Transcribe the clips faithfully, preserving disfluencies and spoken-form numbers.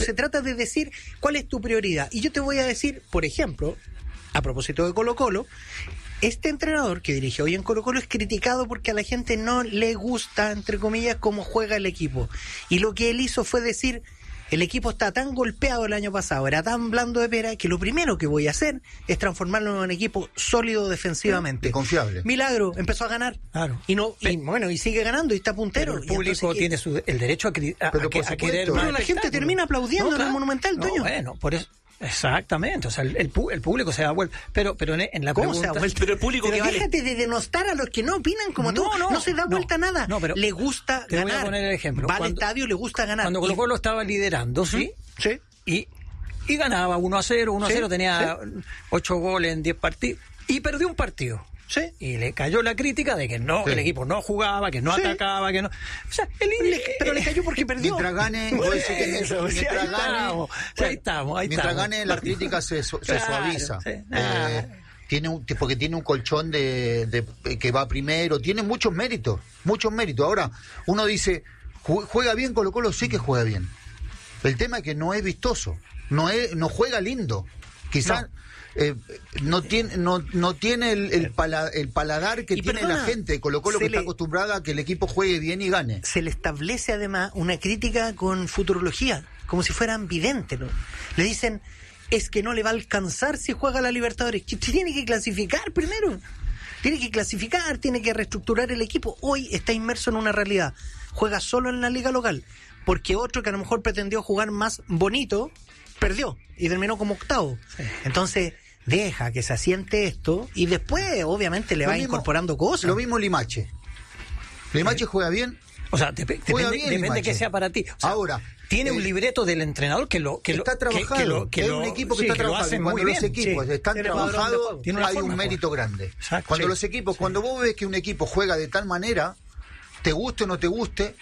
se trata de decir cuál es tu prioridad. Y yo te voy a decir, por ejemplo, a propósito de Colo-Colo, este entrenador que dirige hoy en Colo-Colo es criticado porque a la gente no le gusta, entre comillas, cómo juega el equipo. Y lo que él hizo fue decir, el equipo está tan golpeado el año pasado, era tan blando de pera, que lo primero que voy a hacer es transformarlo en un equipo sólido defensivamente. Y confiable. Milagro, empezó a ganar. Claro. Y no y bueno, y sigue ganando y está puntero. Pero el público entonces, tiene su, el derecho a, a, pero a, que, a querer más. Pero la gente termina aplaudiendo no, en claro. el Monumental, No, Toño. bueno, por eso. Exactamente, o sea, el, el, el público se da vuelta, pero pero en, en la ¿Cómo pregunta... se da vuelta? Pero el público Pero que déjate vale. de denostar a los que no opinan como no, tú, no, no se da no, vuelta nada, no, pero le gusta te ganar. Voy a poner el ejemplo. Va cuando, al estadio, le gusta ganar. Cuando Colo Colo estaba liderando, ¿sí? Sí. Y, y ganaba uno a cero, uno a cero, Sí, tenía sí. ocho goles en diez partidos, y perdió un partido. Sí. Y le cayó la crítica de que no, Sí. el equipo no jugaba, que no Sí. atacaba, que no... O sea, el, Le- pero le cayó porque perdió. Mientras gane, voy a decir que Eso, mientras, sí, ahí mientras gane, estamos, sí, ahí estamos, ahí mientras estamos. gane la crítica se, su- se Claro, suaviza. sí. Eh, Ah. tiene un, porque tiene un colchón de, de que va primero, tiene muchos méritos, muchos méritos. Ahora, uno dice, "Ju- ¿juega bien Colo Colo? Sí que juega bien. El tema es que no es vistoso, no es, no juega lindo. Quizás... No. Eh, no tiene no no tiene el, el, pala, el paladar que y tiene perdona, la gente. Colo Colo que le, está acostumbrada a que el equipo juegue bien y gane. Se le establece además una crítica con futurología, como si fueran videntes, ¿no? Le dicen, es que no le va a alcanzar si juega la Libertadores. Tiene que clasificar primero. Tiene que clasificar, tiene que reestructurar el equipo. Hoy está inmerso en una realidad. Juega solo en la liga local, porque otro que a lo mejor pretendió jugar más bonito, perdió y terminó como octavo. Sí. Entonces, deja que se asiente esto y después, obviamente, le lo va mismo, incorporando cosas. Lo mismo Limache. Limache eh, juega bien. O sea, te, te juega depende, bien depende que sea para ti. O sea, ahora, tiene eh, un libreto del entrenador que lo que está lo, trabajado. Que, que lo, que es lo, un equipo que sí, está que trabajado. Lo Cuando muy los bien, equipos sí. están Tiene trabajados, hay un mérito grande. Exacto, cuando sí, los equipos, sí. cuando vos ves que un equipo juega de tal manera, te guste o no te guste,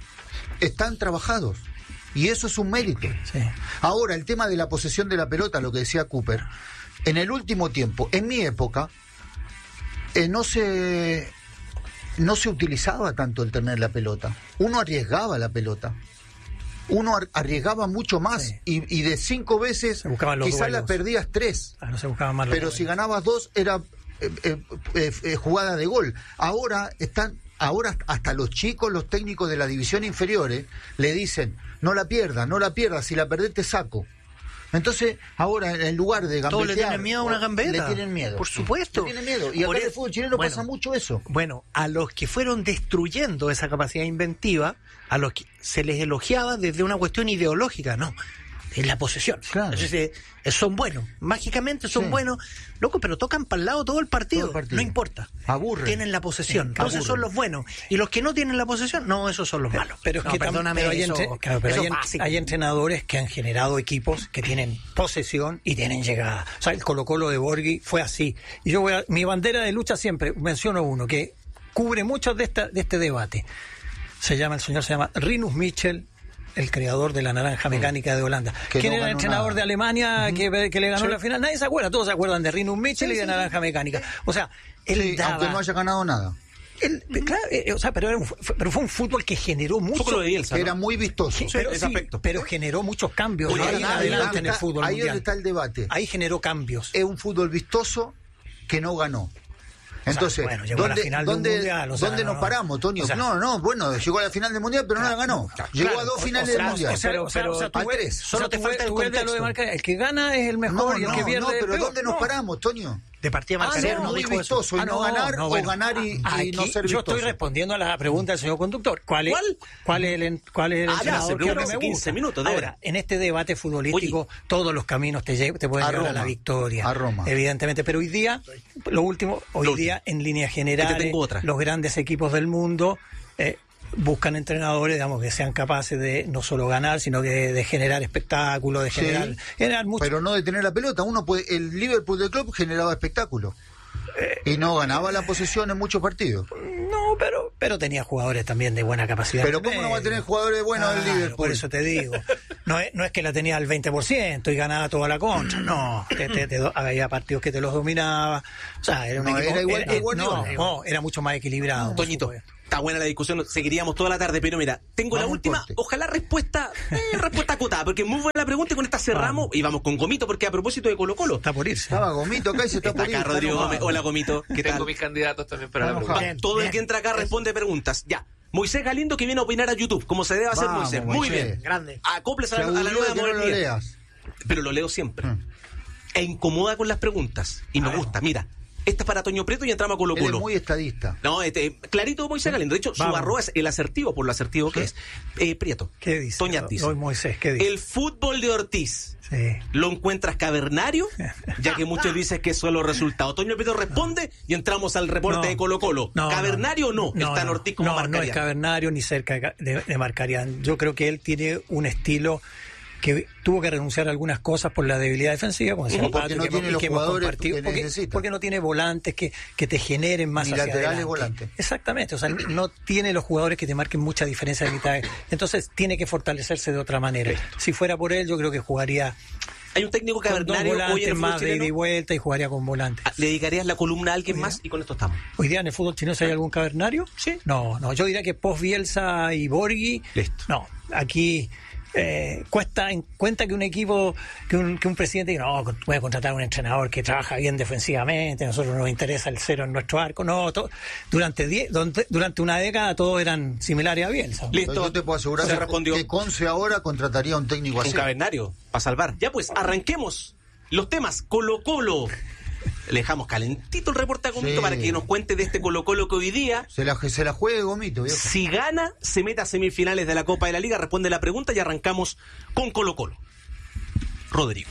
están trabajados. Y eso es un mérito. Sí. Ahora, el tema de la posesión de la pelota, lo que decía Cooper, en el último tiempo, en mi época, eh, no se no se utilizaba tanto el tener la pelota. Uno arriesgaba la pelota. Uno arriesgaba mucho más, sí. y, y de cinco veces quizás la perdías tres. Ah, no se buscaban más pero si ganabas dos era eh, eh, eh, eh, jugada de gol. Ahora están Ahora hasta los chicos, los técnicos de las divisiones inferiores, le dicen, no la pierdas, no la pierdas, si la perdés te saco. Entonces, ahora en lugar de gambetear... Todos le tienen miedo a una gambeta. Le tienen miedo. Por supuesto. Le tienen miedo. Y acá en el fútbol chileno bueno, pasa mucho eso. Bueno, a los que fueron destruyendo esa capacidad inventiva, a los que se les elogiaba desde una cuestión ideológica, no. Es la posesión. Claro. Entonces, eh, son buenos. Mágicamente son sí. buenos. Loco, pero tocan para el lado todo el, todo el partido. No importa. Aburre. Tienen la posesión. Sí, Entonces aburre. son los buenos. Y los que no tienen la posesión, no, esos son los pero, malos. Pero es no, que perdóname, pero hay, eso, entre, claro, pero eso hay, básico. hay entrenadores que han generado equipos que tienen posesión y tienen llegada. O sea, el Colo-Colo de Borghi fue así. Y yo voy a, mi bandera de lucha siempre, menciono uno que cubre mucho de, esta, de este debate. Se llama, el señor se llama Rinus Michel, el creador de la naranja mecánica de Holanda. Que ¿Quién no era el ganó entrenador nada. de Alemania Uh-huh. que, que le ganó sí. la final? Nadie se acuerda, todos se acuerdan de Rinus Michel sí, y de sí, naranja sí. mecánica. O sea, él sí, daba... aunque no haya ganado nada. Él, claro, eh, o sea, pero, era un, pero fue un fútbol que generó mucho. Fútbol de Bielsa, ¿no? Era muy vistoso. Sí, pero, ese sí, aspecto. pero generó muchos cambios. Ahora, ahí, ahí, adelante ahí, en el fútbol ahí mundial. donde está el debate. Ahí generó cambios. Es un fútbol vistoso que no ganó. Entonces, o sea, bueno, llegó ¿dónde, a la final ¿dónde, del mundial, o sea, ¿dónde nos no, paramos, Toño? o sea, no, no, bueno, llegó a la final del mundial, pero claro, no la ganó. claro, Llegó claro, a dos o, finales o sea, del mundial. O sea, pero, pero, o sea, tú a ves, tres. Solo te tú falta ves, el tú ves de lo de contexto. marca, el que gana es el mejor No, y el no, que pierde no, es el pero peor. ¿dónde nos No. paramos, Toño? De partida Ah, Marcader no, no muy dijo eso. vistoso y Ah, no, ganar no, o bueno, ganar y, aquí y no ser yo vistoso. estoy respondiendo a la pregunta del señor conductor. ¿Cuál es, ¿Cuál? ¿Cuál es el, cuál es el Ah, ya, entrenador se que a mí preguntó me hace quince gusta? minutos, de Ahora, verdad. en este debate futbolístico, Oye. todos los caminos te, lle- te pueden A llevar a la Roma. victoria. A Roma. Evidentemente, pero hoy día, lo último, hoy Lo día, en líneas Te generales, tengo otra. los grandes equipos del mundo eh, buscan entrenadores, digamos, que sean capaces de no solo ganar, sino que de generar espectáculos, de Sí, generar, generar mucho. pero no de tener la pelota. Uno puede, el Liverpool del club generaba espectáculo y no ganaba la posesión en muchos partidos. No, pero pero tenía jugadores también de buena capacidad. Pero ¿cómo no va a tener jugadores buenos Claro, el Liverpool? Por eso te digo. No es, no es que la tenía al veinte por ciento y ganaba toda la contra. No, te, te, te, había partidos que te los dominaba. O sea, era un No, equipo... era igual que Guardiola. no, no, era mucho más equilibrado. Toñito, está buena la discusión, seguiríamos toda la tarde, pero mira, tengo Vamos la última, corte. ojalá respuesta, eh, respuesta acotada, porque es muy buena la pregunta y con esta cerramos y vamos con Gomito, porque a propósito de Colo Colo. Está por irse. Estaba Gomito acá y se está, Está por ir, acá está Rodrigo enojado. Gómez. Hola Gomito, ¿qué Tengo tal? mis candidatos también para la Vamos, pregunta. Bien, Todo el bien. que entra acá responde preguntas. Ya. Moisés Galindo que viene a opinar a YouTube, como se debe hacer Vamos, Moisés. Muy Moisés. bien. Grande. Acóplese Se a la, a la aburrió nueva de que no lo modernidad. leas. Pero lo leo siempre. Mm. E incomoda con las preguntas. Y me gusta. Mira, esta es para Toño Prieto y entramos a Colo Él es Colo. muy estadista. No, este, clarito Moisés Galindo. De hecho, su Vamos. arroba es el asertivo por lo asertivo que es. Eh, Prieto. ¿Qué dice? Toñat dice. Hoy Moisés, ¿qué dice? El fútbol de Ortiz. Sí. ¿Lo encuentras cavernario? Ya que muchos dicen que es solo resultado. Toño Prieto responde y entramos al reporte No. de Colo Colo. No, ¿Cavernario o no? Está en Ortiz como no, no es marcaría. cavernario ni cerca de, de Marcarián. Yo creo que él tiene un estilo que tuvo que renunciar a algunas cosas por la debilidad defensiva, como decía Porque Pato, no que- tiene y los que hemos jugadores compartido, que porque, necesita. porque no tiene volantes que, que te generen más Ni hacia laterales adelante. volantes. Exactamente, o sea, no tiene los jugadores que te marquen mucha diferencia de mitad. Entonces tiene que fortalecerse de otra manera. Si fuera por él, yo creo que jugaría Hay un técnico con dos cavernario hoy en volantes el fútbol más de ida y chileno. vuelta y jugaría con volantes. Ah, ¿Le dedicarías la columna a alguien más? Y con esto estamos. Hoy día en el fútbol chileno, ¿hay algún cavernario? Sí. No, no, yo diría que post Bielsa y Borghi. Listo. No, aquí eh, cuesta en cuenta que un equipo, que un, que un presidente diga, no, voy a contratar a un entrenador que trabaja bien defensivamente, a nosotros nos interesa el cero en nuestro arco. No, to- durante, diez, durante, durante una década todos eran similares a Bielsa. Listo. Pero yo te puedo asegurar Se que, respondió. que Conce ahora contrataría a un técnico Un así. cavernario, para salvar. Ya pues, arranquemos los temas. Colo Colo. Le dejamos calentito el reporte a Gomito Sí. para que nos cuente de este Colo Colo que hoy día, Se la, se la juegue Gomito, viejo. si gana, se mete a semifinales de la Copa de la Liga. Responde la pregunta y arrancamos con Colo Colo. Rodrigo.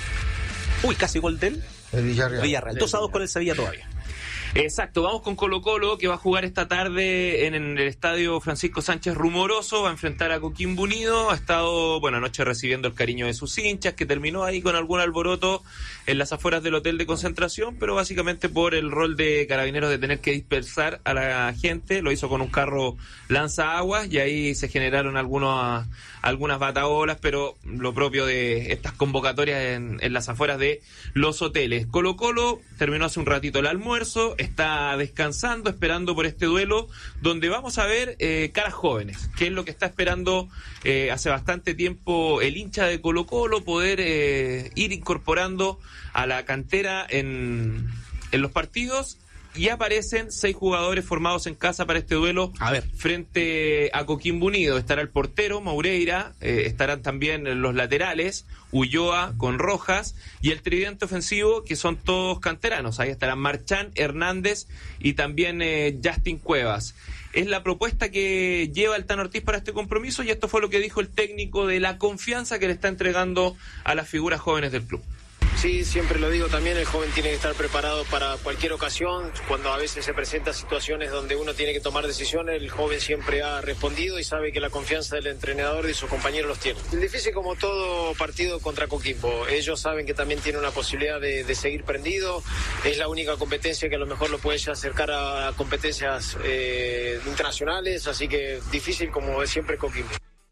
Uy, casi gol del El Villarreal. Villarreal. dos a dos con el Sevilla todavía. Exacto, vamos con Colo Colo, que va a jugar esta tarde en el estadio Francisco Sánchez Rumoroso, va a enfrentar a Coquimbo Unido. Ha estado, bueno, anoche recibiendo el cariño de sus hinchas, que terminó ahí con algún alboroto en las afueras del hotel de concentración, pero básicamente por el rol de Carabineros de tener que dispersar a la gente. Lo hizo con un carro lanzaguas y ahí se generaron algunos, algunas bataolas, pero lo propio de estas convocatorias en, en las afueras de los hoteles. Colo Colo terminó hace un ratito el almuerzo, está descansando, esperando por este duelo, donde vamos a ver eh, caras jóvenes, que es lo que está esperando eh, hace bastante tiempo el hincha de Colo Colo, poder eh, ir incorporando a la cantera en, en los partidos. Y aparecen seis jugadores formados en casa para este duelo. A ver. Frente a Coquimbo Unido estará el portero, Moureira, eh, estarán también los laterales, Ulloa con Rojas, y el tridente ofensivo, que son todos canteranos. Ahí estarán Marchán, Hernández y también eh, Justin Cuevas. Es la propuesta que lleva el Tan Ortiz para este compromiso, y esto fue lo que dijo el técnico de la confianza que le está entregando a las figuras jóvenes del club. Sí, siempre lo digo también, el joven tiene que estar preparado para cualquier ocasión. Cuando a veces se presentan situaciones donde uno tiene que tomar decisiones, el joven siempre ha respondido y sabe que la confianza del entrenador y de sus compañeros los tiene. Difícil como todo partido contra Coquimbo. Ellos saben que también tiene una posibilidad de, de seguir prendido. Es la única competencia que a lo mejor lo puede acercar a competencias eh, internacionales, así que difícil como es siempre Coquimbo.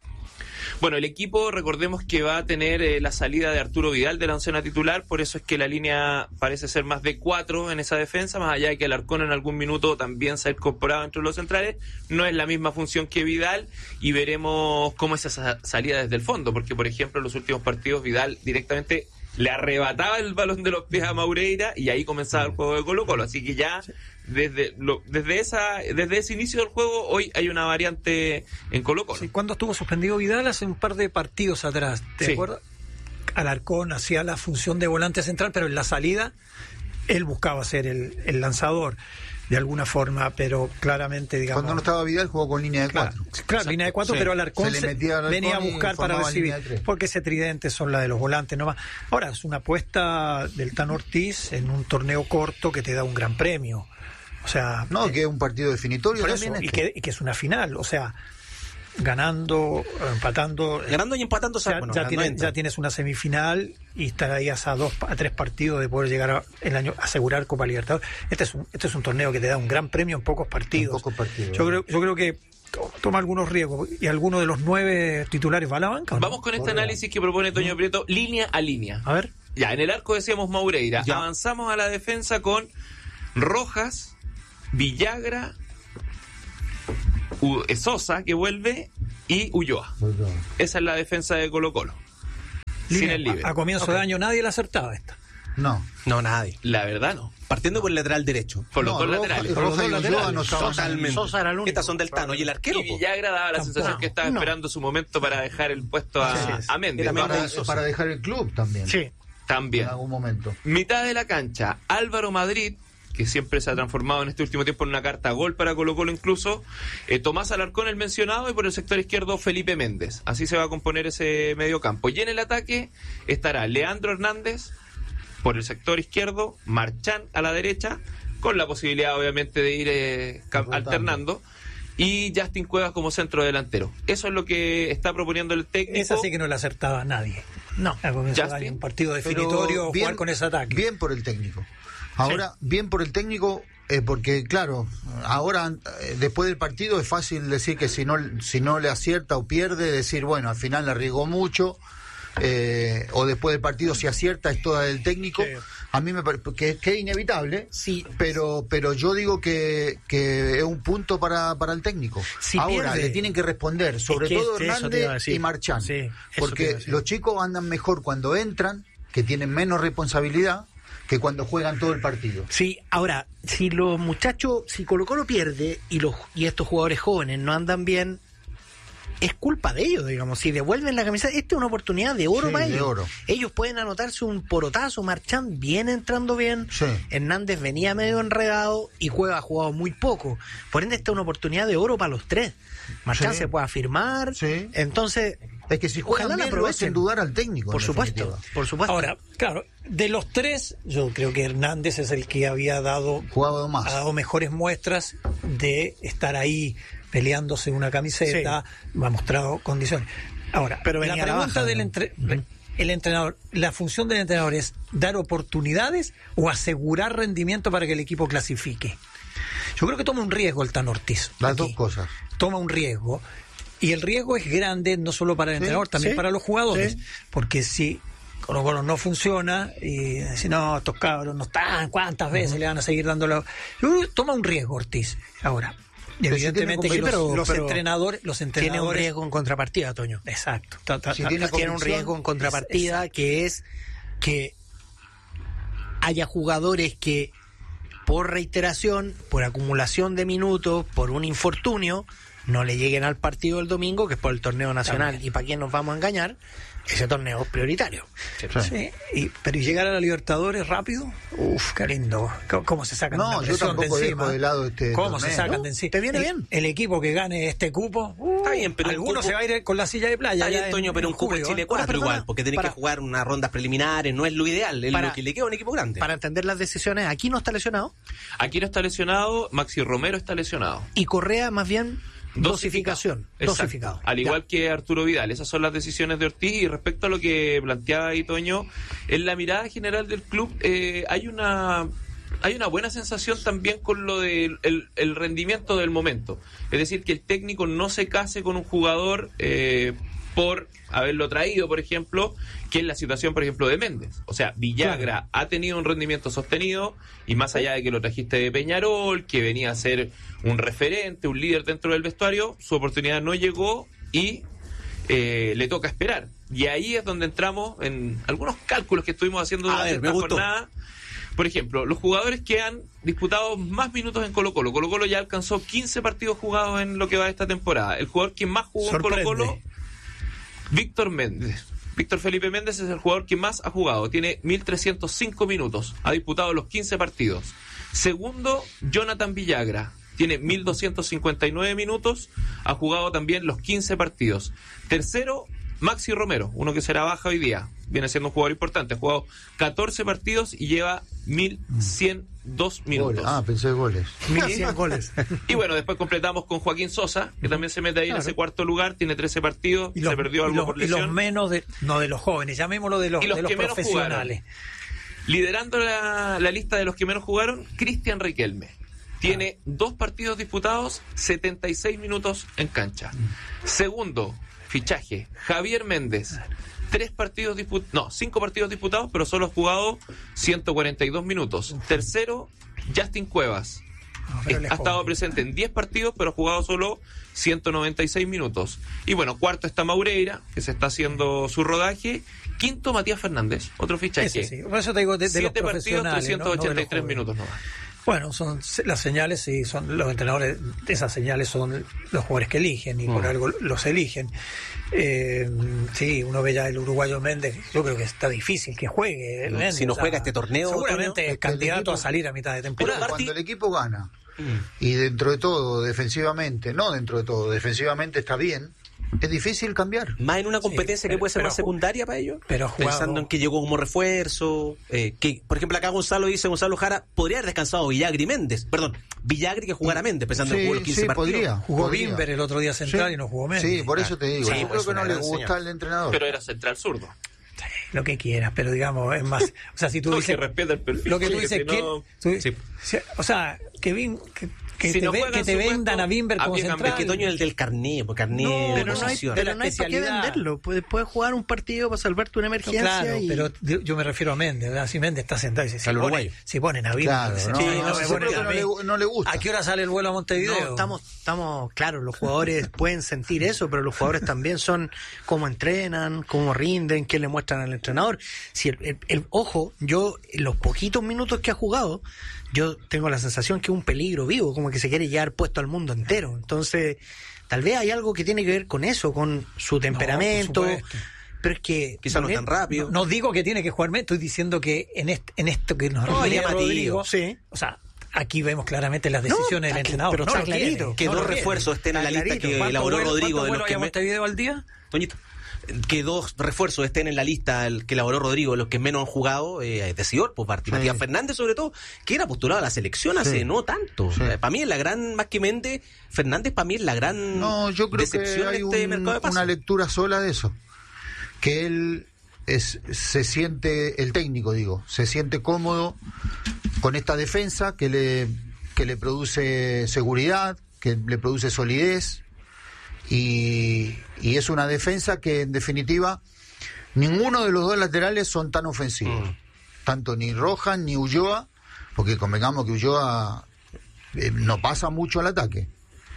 Bueno, el equipo, recordemos que va a tener eh, la salida de Arturo Vidal de la oncena titular, por eso es que la línea parece ser más de cuatro en esa defensa, más allá de que Alarcón en algún minuto también se ha incorporado entre los centrales. No es la misma función que Vidal, y veremos cómo es esa salida desde el fondo, porque por ejemplo en los últimos partidos Vidal directamente le arrebataba el balón de los pies a Moureira y ahí comenzaba el juego de Colo Colo, así que ya desde lo, desde esa desde ese inicio del juego hoy hay una variante en Colo Colo. Sí, cuando estuvo suspendido Vidal hace un par de partidos atrás, ¿te Sí. acuerdas? Alarcón hacía la función de volante central, pero en la salida él buscaba ser el, el lanzador de alguna forma, pero claramente, digamos... Cuando no estaba Vidal jugó con línea de Claro, cuatro. claro, línea de cuatro, Sí. pero Alarcón Se le se metía a Alarcón venía a y buscar para formaba recibir, línea de tres. porque ese tridente son la de los volantes nomás. Ahora, es una apuesta del Tan Ortiz en un torneo corto que te da un gran premio. O sea, No, eh, que es un partido definitorio por eso, también. y, este. que, y que es una final, o sea, ganando, empatando... eh, Ganando y empatando, ya, bueno, ya ganando tienes, entra. ya tienes una semifinal y estarías a dos a tres partidos de poder llegar a, el año asegurar Copa Libertadores. Este es un este es un torneo que te da un gran premio en pocos partidos. En pocos partidos, Yo creo yo creo que to- toma algunos riesgos, y alguno de los nueve titulares va a la banca, ¿o no? Vamos con este análisis que propone Toño Prieto, línea a línea. A ver. Ya, en el arco decíamos Moureira. Ya. Avanzamos a la defensa con Rojas, Villagra, U- Sosa, que vuelve, y Ulloa. Esa es la defensa de Colo-Colo. Sin Línea, el libre. A, a comienzo Ok. de año nadie la acertaba esta. No. No, nadie. La verdad no. Partiendo por el lateral derecho. Por los No, dos Roja- laterales. Roja Por los y dos Ulloa laterales. no estaban. Totalmente. Sosa era el único. Estas son del Tano y el arquero. Y po. Villagra daba la Tampoco. sensación que estaba No. esperando su momento para dejar el puesto a, Sí, sí. a Méndez. Era Vamos- Méndez. Para, para dejar el club también. Sí. También. En algún momento. Mitad de la cancha, Álvaro Madrid, que siempre se ha transformado en este último tiempo en una carta gol para Colo-Colo incluso, eh, Tomás Alarcón, el mencionado, y por el sector izquierdo Felipe Méndez. Así se va a componer ese medio campo. Y en el ataque estará Leandro Hernández por el sector izquierdo, Marchán a la derecha, con la posibilidad obviamente de ir eh, ca- Rotando. alternando, y Justin Cuevas como centro delantero. Eso es lo que está proponiendo el técnico. Esa sí que no la acertaba nadie. No. A comienzo de Justin. año, un partido Pero definitorio, bien- jugar con ese ataque. Bien por el técnico. Ahora, bien por el técnico, eh, porque claro, ahora eh, después del partido es fácil decir que si no, si no le acierta o pierde, decir, bueno, al final le arriesgó mucho, eh, o después del partido si acierta es toda del técnico. Sí. A mí me parece que, que es inevitable, Sí. pero pero yo digo que, que es un punto para, para el técnico. Si Ahora, pierde- le tienen que responder, sobre Es que todo eso te iba a Hernández decir. y Marchán, Sí, eso te iba a porque decir. los chicos andan mejor cuando entran, que tienen menos responsabilidad, que cuando juegan todo el partido. Sí, ahora, si los muchachos, si Colo Colo pierde y los y estos jugadores jóvenes no andan bien, es culpa de ellos, digamos. Si devuelven la camiseta, esta es una oportunidad de oro Sí, para de ellos. oro. Ellos pueden anotarse un porotazo. Marchán viene entrando bien. Sí. Hernández venía medio enredado y Cueva ha jugado muy poco. Por ende, esta es una oportunidad de oro para los tres. Marchán Sí. se puede afirmar. Sí. Entonces, Es que si juegan ojalá la bien, lo aprovechen. hacen dudar al técnico. Por en supuesto, definitiva. por supuesto. Ahora, claro, de los tres, yo creo que Hernández es el que había dado, Jugado más. ha dado mejores muestras de estar ahí peleándose una camiseta, ha mostrado condiciones. Ahora, Pero la venía a la pregunta baja, del ¿no? entre- el entrenador, la función del entrenador es dar oportunidades o asegurar rendimiento para que el equipo clasifique. Yo creo que toma un riesgo el Tan Ortiz. Las aquí. dos cosas. Toma un riesgo. Y el riesgo es grande no solo para el Sí, entrenador, también sí, para los jugadores. sí. Porque si Colo Colo no funciona y si no, estos cabros no están, ¿cuántas veces le van a seguir dando la... Yo creo que toma un riesgo Ortiz. Ahora, y Pero si evidentemente tiene que los, pero- los pero entrenadores... Los tiene un entrenadores riesgo en contrapartida, Toño. Exacto. Ta- ta- Si ta- tiene ta- Tiene un convicción, riesgo en contrapartida es- que es que haya jugadores que por reiteración, por acumulación de minutos, por un infortunio, no le lleguen al partido del domingo, que es por el torneo nacional. También. ¿Y para quién nos vamos a engañar? Ese torneo es prioritario. Sí. Sí, y- pero ¿y llegar a la Libertadores rápido? Uf, qué lindo. ¿Cómo, cómo se sacan No, una yo presión tampoco de dejo encima? de lado este ¿Cómo se torneo. sacan No, de encima? te viene el, bien. El equipo que gane este cupo, uh, Está bien, pero un alguno cupo- se va a ir con la silla de playa. Está ya bien, en- Toño, pero en un cupo en julio, Chile ¿eh? cuatro Ahora, perdona, igual, porque tenés para- que jugar unas rondas preliminares, no es lo ideal, es Para- lo que le queda a un equipo grande. Para entender las decisiones, aquí no está lesionado Aquí no está lesionado, Maxi Romero está lesionado. y Correa más bien dosificación. Exacto. Dosificado. Al Ya. igual que Arturo Vidal. Esas son las decisiones de Ortiz. Y respecto a lo que planteaba ahí Toño, en la mirada general del club eh, hay una hay una buena sensación también con lo del el, el rendimiento del momento. Es decir, que el técnico no se case con un jugador eh, por haberlo traído, por ejemplo, que es la situación, por ejemplo, de Méndez. O sea, Villagra ha tenido un rendimiento sostenido y más allá de que lo trajiste de Peñarol, que venía a ser un referente, un líder dentro del vestuario, su oportunidad no llegó y eh, le toca esperar. Y ahí es donde entramos en algunos cálculos que estuvimos haciendo A durante ver, me esta gustó. jornada. Por ejemplo, los jugadores que han disputado más minutos en Colo Colo. Colo Colo ya alcanzó quince partidos jugados en lo que va de esta temporada. El jugador que más jugó Sorprende. en Colo Colo, Víctor Méndez. Víctor Felipe Méndez es el jugador que más ha jugado. Tiene mil trescientos cinco minutos. Ha disputado los quince partidos. Segundo, Jonathan Villagra. Tiene mil doscientos cincuenta y nueve minutos. Ha jugado también los quince partidos. Tercero, Maxi Romero, uno que será baja hoy día. Viene siendo un jugador importante. Ha jugado catorce partidos y lleva mil ciento dos minutos. Goles. Ah, pensé goles. mil cien goles. Y bueno, después completamos con Joaquín Sosa, que también se mete ahí en Claro. ese cuarto lugar. Tiene trece partidos. Y los, se perdió y algo los- por y los lesión. menos de, no de los jóvenes, llamémoslo de los, Y los de los que menos profesionales. Liderando la, la lista de los que menos jugaron, Cristian Riquelme. Tiene dos partidos disputados, setenta y seis minutos en cancha. Segundo, fichaje, Javier Méndez. Tres partidos disputados, no, cinco partidos disputados, pero solo ha jugado ciento cuarenta y dos minutos. Tercero, Justin Cuevas. No, pero él es ha estado joven. presente en diez partidos, pero ha jugado solo ciento noventa y seis minutos. Y bueno, cuarto está Maureira, que se está haciendo su rodaje. Quinto, Matías Fernández, otro fichaje. Ese sí. Por eso te digo, de, de los Siete partidos, profesionales, trescientos ochenta y tres no, no de los minutos jóvenes. nomás. Bueno, son las señales, sí, son los entrenadores, esas señales son los jugadores que eligen y por Mm. algo los eligen. Eh, sí, uno ve ya el uruguayo Méndez, yo creo que está difícil que juegue. No, Méndez, si no juega este torneo, seguramente Toño, es candidato el equipo- a salir a mitad de temporada. Pero, Cuando Martí- el equipo gana Mm. y dentro de todo, defensivamente, no dentro de todo, defensivamente está bien, es difícil cambiar. Más en una competencia Sí, que pero- puede ser pero más ju- secundaria para ellos. pero ha jugado- Pensando en que llegó como refuerzo. Eh, que, por ejemplo, acá Gonzalo dice, Gonzalo Jara, podría haber descansado Villagri y Méndez. Perdón, Villagri que jugara Méndez, pensando en Sí, jugar los quince sí, partidos. podría. Jugó podría. Bimber el otro día central Sí. y no jugó Méndez. Sí, por eso te digo. Sí, yo pues creo es que una no le gran gusta señal. al entrenador. Pero era central zurdo. Lo que quieras, pero digamos, es más. O sea, si tú No, dices. que respeta el perfil, Lo que tú porque dices, si ¿quién- no- tú- Sí. si- o sea, que, Vin- que, que Si te, no ve- juega que en te su vendan puesto, a Bimber como había central. Es que Toño es el del carné, porque carné No, de Pero no hay, posición. de pero la no hay para qué especialidad. venderlo. Puedes, puedes jugar un partido para salvarte una No, emergencia. claro, y... pero yo yo me refiero a Méndez, ¿verdad? Si Méndez está sentado y dice, si, Al ponen, uruguayo. si ponen a Bimber, Claro, dice, no, sí, no, no, sí, me yo ponen creo que a no mí. le- no le gusta. ¿A qué hora sale el vuelo a Montevideo? No, estamos, estamos, claro, los jugadores pueden sentir eso, pero los jugadores también son cómo entrenan, cómo rinden, qué le muestran al entrenador. Si el, el- el- ojo, yo en los poquitos minutos que ha jugado, yo tengo la sensación que es un peligro vivo, como que se quiere llevar puesto al mundo entero. Entonces, tal vez hay algo que tiene que ver con eso, con su temperamento. por supuesto. Pero es que Quizá no poner- tan rápido. No, no digo que tiene que jugar Méndez, estoy diciendo que en, este, en esto que nos No, refiere llamativo. Rodrigo, Sí. o sea, aquí vemos claramente las decisiones está del que- entrenador. pero no está lo quiere, clarito. Que no dos lo quiere. refuerzos estén en la Está lista clarito. que ¿Cuánto elaboró vuelo- Rodrigo cuánto de los vuelo que hay a me- Montevideo al día? Toñito, que dos refuerzos estén en la lista el que elaboró Rodrigo, los que menos han jugado, eh, es decidor, pues Martí. Sí. Matías Fernández, sobre todo, que era postulado a la selección hace Sí. no tanto. Sí. Eh, para mí es la gran, más que Méndez, Fernández para mí es la gran No, yo creo que decepción hay en este un- mercado de pases. una lectura sola de eso. Que él es, se siente, el técnico digo, se siente cómodo con esta defensa que le, que le produce seguridad, que le produce solidez. Y, y es una defensa que en definitiva ninguno de los dos laterales son tan ofensivos. Mm. Tanto ni Rojas ni Ulloa, porque convengamos que Ulloa eh, no pasa mucho al ataque.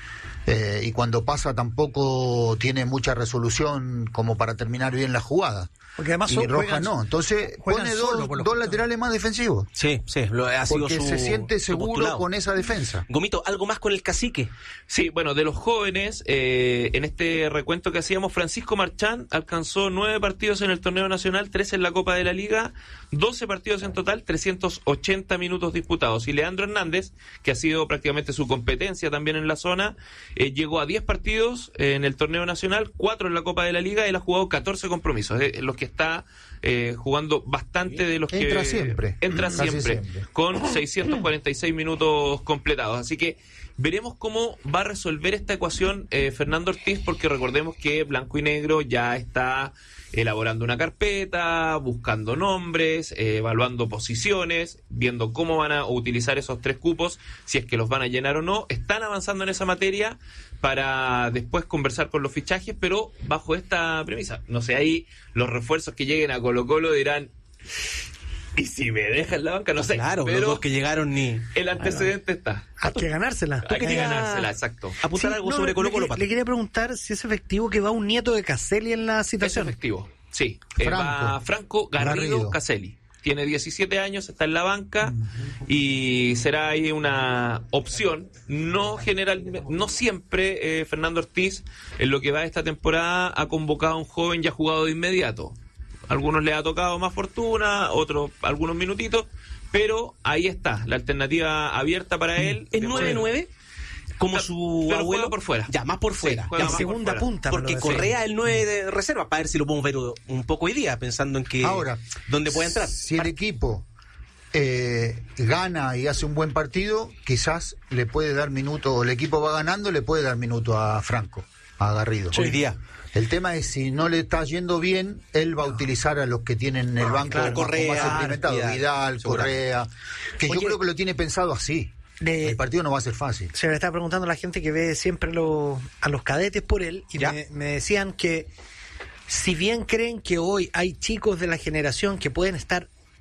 Eh, y cuando pasa tampoco tiene mucha resolución como para terminar bien la jugada. Porque además Y son- Rojas juegan- no. Entonces juegan pone solo dos, por los dos costados. laterales más defensivos. Sí, sí, lo, ha sido Porque su, se siente su seguro postulado. con esa defensa. Gomito, ¿algo más con el cacique? Sí, bueno, de los jóvenes, eh, en este recuento que hacíamos, Francisco Marchán alcanzó nueve partidos en el torneo nacional, tres en la Copa de la Liga, doce partidos en total, trescientos ochenta minutos disputados. Y Leandro Hernández, que ha sido prácticamente su competencia también en la zona, eh, llegó a diez partidos eh, en el torneo nacional, cuatro en la Copa de la Liga, él ha jugado catorce compromisos, eh, los que está eh, jugando bastante de los que... Entra siempre. Entra Casi siempre, siempre. con seiscientos cuarenta y seis minutos completados. Así que veremos cómo va a resolver esta ecuación eh, Fernando Ortiz, porque recordemos que Blanco y Negro ya está elaborando una carpeta, buscando nombres, eh, evaluando posiciones, viendo cómo van a utilizar esos tres cupos, si es que los van a llenar o no. Están avanzando en esa materia para después conversar con los fichajes, pero bajo esta premisa. No sé, ahí los refuerzos que lleguen a Colo-Colo dirán... Y si me dejan la banca, no sé. Claro, los pero dos que llegaron ni... el antecedente está. Hay que ganársela. Hay que querías ganársela, exacto. Apuntar Sí, algo no, sobre le- Colo-Colo, le, Pato. le quería preguntar si es efectivo que va un nieto de Caselli en la Es situación. efectivo, sí. Eh, Franco. va Franco Garrido, Garrido. Caselli. Tiene diecisiete años, está en la banca y será ahí una opción. No general, no siempre eh, Fernando Ortiz, en lo que va de esta temporada, ha convocado a un joven y ha jugado de inmediato. Algunos le ha tocado más fortuna, otros algunos minutitos, pero ahí está, la alternativa abierta para él. ¿Es De nueve poder- nueve? Como Pero su juega abuelo. por fuera. Ya, más por Sí, fuera. juega Ya, más sí, por Segunda fuera. punta. porque me lo decía. Correa el nueve de reserva, para ver si lo podemos ver un poco hoy día, pensando en que Ahora, dónde puede entrar. Si el equipo eh, gana y hace un buen partido, quizás le puede dar minuto, o el equipo va ganando, le puede dar minuto a Franco, a Garrido. Hoy día. El tema es si no le está yendo bien, él va a utilizar a los que tienen en el banco claro, más- Correa, más experimentado, Vidal, Vidal, seguramente. Correa, que yo Oye, creo que lo tiene pensado así. de- El partido no va a ser fácil. Se me está preguntando la gente que ve siempre lo- a los cadetes por él y Ya. me, me decían que si bien creen que hoy hay chicos de la generación que pueden estar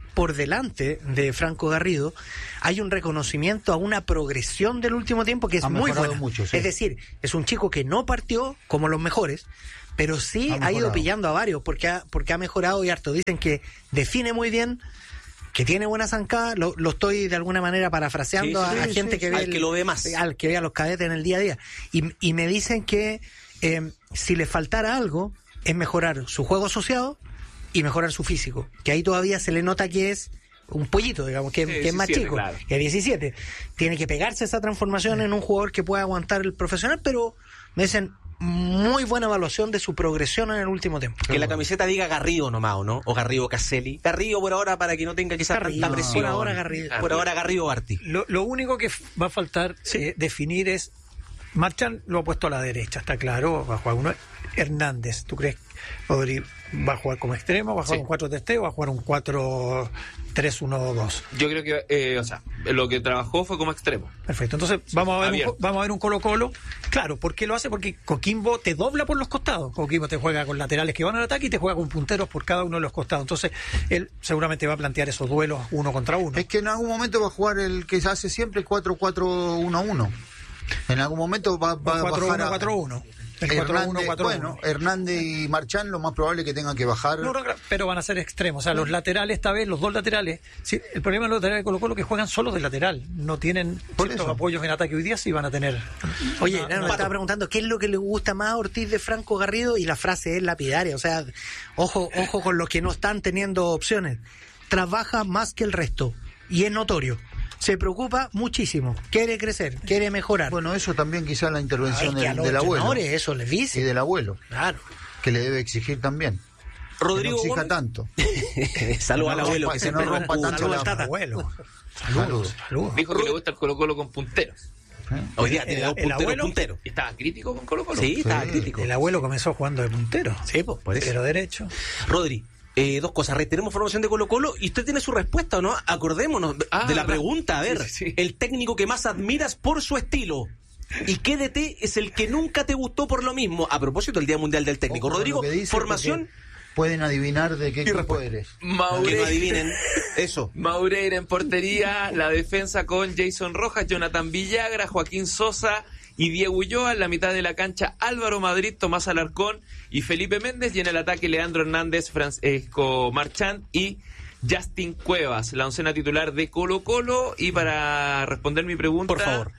por delante de Franco Garrido, hay un reconocimiento a una progresión del último tiempo que es Ha muy mejorado buena. mucho, sí. Es decir, es un chico que no partió como los mejores, pero sí Ha ha, ido mejorado. pillando a varios porque ha, porque ha mejorado y harto. Dicen que define muy bien, que tiene buena zancada, lo, lo estoy de alguna manera parafraseando Sí, sí, a, a sí, gente sí, que sí. ve Al el- que lo ve más. al que ve a los cadetes en el día a día. Y, y me dicen que eh, si le faltara algo es mejorar su juego asociado y mejorar su físico, que ahí todavía se le nota que es un pollito, digamos, que, que es más diecisiete, chico, claro. que es diecisiete. Tiene que pegarse esa transformación en un jugador que pueda aguantar el profesional, pero me dicen muy buena evaluación de su progresión en el último tiempo. Que la camiseta diga Garrido nomás, ¿o no? O Garrido Caselli. Garrido por ahora para que no tenga quizás Garrido, tanta presión. por ahora Garrido. Por ahora Garrido Barti. Lo, lo único que f- va a faltar eh, definir es, Marchand lo ha puesto a la derecha, está claro, va a jugar uno. Hernández, ¿tú crees que Rodri va a jugar como extremo, va a jugar Sí. un cuatro tres tres o va a jugar un cuatro tres uno dos? Yo creo que, eh, o sea, lo que trabajó fue como extremo. Perfecto, entonces vamos a ver un, abierto. co- vamos a ver un Colo-Colo. Claro, ¿por qué lo hace? Porque Coquimbo te dobla por los costados. Coquimbo te juega con laterales que van al ataque y te juega con punteros por cada uno de los costados. Entonces, él seguramente va a plantear esos duelos uno contra uno. Es que en algún momento va a jugar el que se hace siempre, el cuatro cuatro uno uno. En algún momento va, va a cuatro bajar uno a cuatro uno. El cuatro uno Hernández, cuatro uno. bueno, Hernández y Marchand lo más probable es que tengan que bajar. No, no, claro, pero van a ser extremos. O sea, los laterales, esta vez, los dos laterales. Sí, el problema de los laterales de Colo-Colo es que juegan solos de lateral. No tienen Por ciertos eso. apoyos en ataque. Hoy día sí van a tener. Oye, No, no, no, me estaba preguntando qué es lo que le gusta más a Ortiz de Franco Garrido y la frase es lapidaria. O sea, ojo, ojo con los que no están teniendo opciones. Trabaja más que el resto y es notorio. Se preocupa muchísimo, quiere crecer, quiere mejorar. Bueno, eso también quizás la Ay, intervención que a del, los del abuelo entrenadores eso les y dice. del abuelo, Claro. que le debe exigir también. Rodrigo que no exija Gómez. tanto. Saludos Que al no abuelo rompa- que que siempre no nos rompa escucha. tanto la- Al abuelo. Saludos. Saludos. Dijo que le gusta el Colo-Colo con punteros. Hoy día El- tiene dos el punteros abuelo- punteros. ¿Y estaba crítico con Colo-Colo? Sí, estaba Sí. crítico. El abuelo comenzó jugando de puntero. Sí, pues. Por eso. Puntero derecho. Rodri, eh, dos cosas. Reiteremos formación de Colo-Colo y usted tiene su respuesta, ¿o no? Acordémonos Ah, de la verdad. pregunta. A ver, Sí, sí, sí. el técnico que más admiras por su estilo. ¿Y qué D T es el que nunca te gustó por lo mismo? A propósito del Día Mundial del Técnico. Ojo con Rodrigo, lo que dice, formación, porque pueden adivinar de qué equipo respuesta. eres. que no Maure- adivinen. Eso. Maureira en portería, la defensa con Jason Rojas, Jonathan Villagra, Joaquín Sosa y Diego Ulloa. En la mitad de la cancha, Álvaro Madrid, Tomás Alarcón y Felipe Méndez. Y en el ataque, Leandro Hernández, Francisco Marchand y Justin Cuevas, la oncena titular de Colo-Colo. Y para responder mi pregunta, Por favor.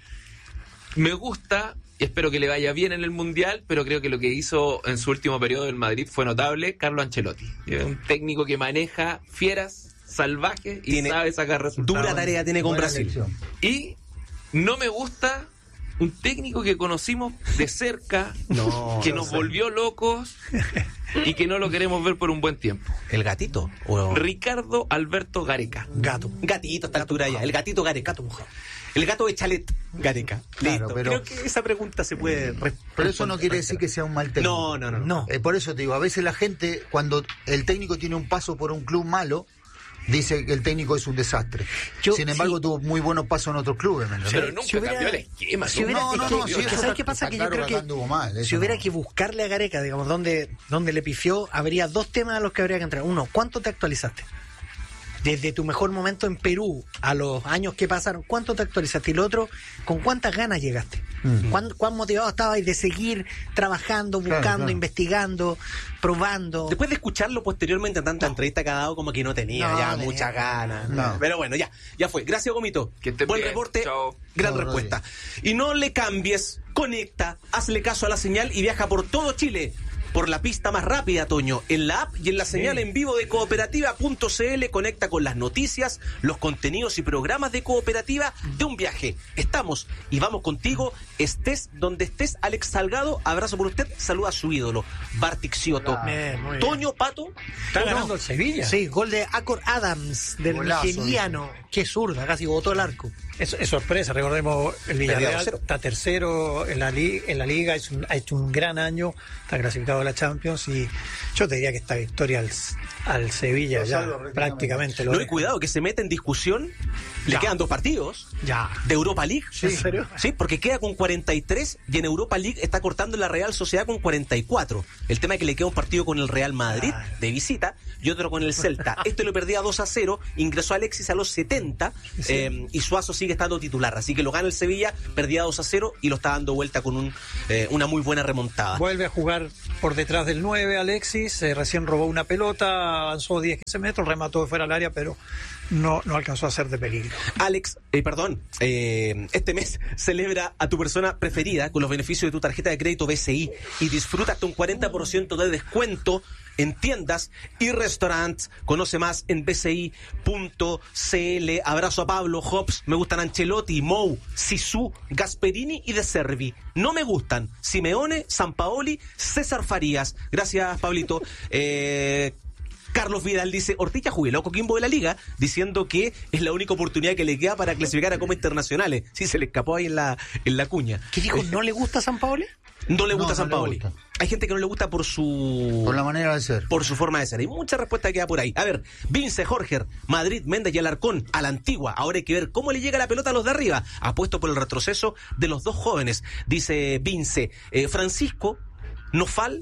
me gusta y espero que le vaya bien en el Mundial, pero creo que lo que hizo en su último periodo en Madrid fue notable. Carlo Ancelotti, es un técnico que maneja fieras, salvajes y Tiene sabe sacar resultados. Dura tarea tiene con Buena Brasil. elección. Y no me gusta un técnico que conocimos de cerca, No, que no nos sé. volvió locos y que no lo queremos ver por un buen tiempo. ¿El gatito? O... Ricardo Alberto Gareca. Gato. Gatito a esta altura ya. El gatito Gareca. El gato de Chalet Gareca. Claro, Listo. pero- Creo que esa pregunta se puede... re- Pero eso no quiere decir que sea un mal técnico. No, no, no. No. Eh, por eso te digo, a veces la gente, cuando el técnico tiene un paso por un club malo, dice que el técnico es un desastre. Yo- Sin embargo, sí. tuvo muy buenos pasos en otros clubes, ¿me entendés? Pero nunca Si hubiera- cambió el esquema. si hubiera- No, es no, que- no, es sí, que eso ¿sabes está- qué pasa? está Que claro yo creo que que acá anduvo mal, eso si hubiera no. que buscarle a Gareca, digamos, donde, donde le pifió, habría dos temas a los que habría que entrar. Uno, ¿cuánto te actualizaste? Desde tu mejor momento en Perú a los años que pasaron, ¿cuánto te actualizaste? Y lo otro, ¿con cuántas ganas llegaste? Mm. ¿Cuán, cuán motivado estabas de seguir trabajando, Claro, buscando, claro. investigando, probando? Después de escucharlo posteriormente en tanta entrevista que ha dado, como que no tenía No, ya tenía. muchas ganas. No. Pero bueno, ya, ya fue. Gracias, Gomito. Que estén Buen bien. reporte, Chao. gran Chao, respuesta. Y no le cambies, conecta, hazle caso a la señal y viaja por todo Chile. Por la pista más rápida, Toño, en la app y en la señal en vivo de cooperativa punto c l. Conecta con las noticias, los contenidos y programas de Cooperativa de un viaje. Estamos y vamos contigo, estés donde estés. Alex Salgado, abrazo por usted, saluda a su ídolo, Bartik Cioto. Bien, muy bien. Toño, Pato, Está No. ganando el Sevilla. Sí, gol de Acor Adams, del Golazo, nigeriano. Qué zurda, casi botó el arco. Es, es sorpresa, recordemos, el Villarreal está tercero en la, li- en la liga, es un, ha hecho un gran año, está clasificado a la Champions y yo te diría que esta victoria al, al Sevilla ya prácticamente lo No, y deja. cuidado, que se mete en discusión, le Ya. quedan dos partidos Ya. de Europa League. Sí. ¿En serio? Sí, porque queda con cuarenta y tres y en Europa League está cortando la Real Sociedad con cuarenta y cuatro. El tema es que le queda un partido con el Real Madrid Claro. de visita y otro con el Celta. Este lo perdía dos a cero, ingresó Alexis a los setenta Sí. eh, y Suazo sigue estando titular. Así que lo gana el Sevilla, perdía dos a cero y lo está dando vuelta con un, eh, una muy buena remontada. Vuelve a jugar por detrás del nueve Alexis, eh, recién robó una pelota, avanzó diez quince metros, remató de fuera del área, pero no, no alcanzó a ser de peligro. Alex, eh, perdón, eh, este mes celebra a tu persona preferida con los beneficios de tu tarjeta de crédito B C I y disfruta hasta un cuarenta por ciento de descuento en tiendas y restaurantes. Conoce más en b c i punto c l. Abrazo a Pablo, Hobbs, me gustan Ancelotti, Mou, Sisu, Gasperini y De Servi. No me gustan Simeone, Sampaoli, César Farías. Gracias, Pablito. Eh... Carlos Vidal dice, Ortiz jubiló a Coquimbo de la Liga, diciendo que es la única oportunidad que le queda para clasificar a Copas Internacionales. Sí, se le escapó ahí en la, en la cuña. ¿Qué dijo? ¿No le gusta San Paoli? No le gusta No, San no le Paoli. gusta. Hay gente que no le gusta por su... Por la manera de ser. por su forma de ser. Hay mucha respuesta que queda por ahí. A ver, Vince Jorge, Madrid, Méndez y Alarcón, a la antigua. Ahora hay que ver cómo le llega la pelota a los de arriba. Apuesto por el retroceso de los dos jóvenes, dice Vince. Eh, Francisco, Nofal...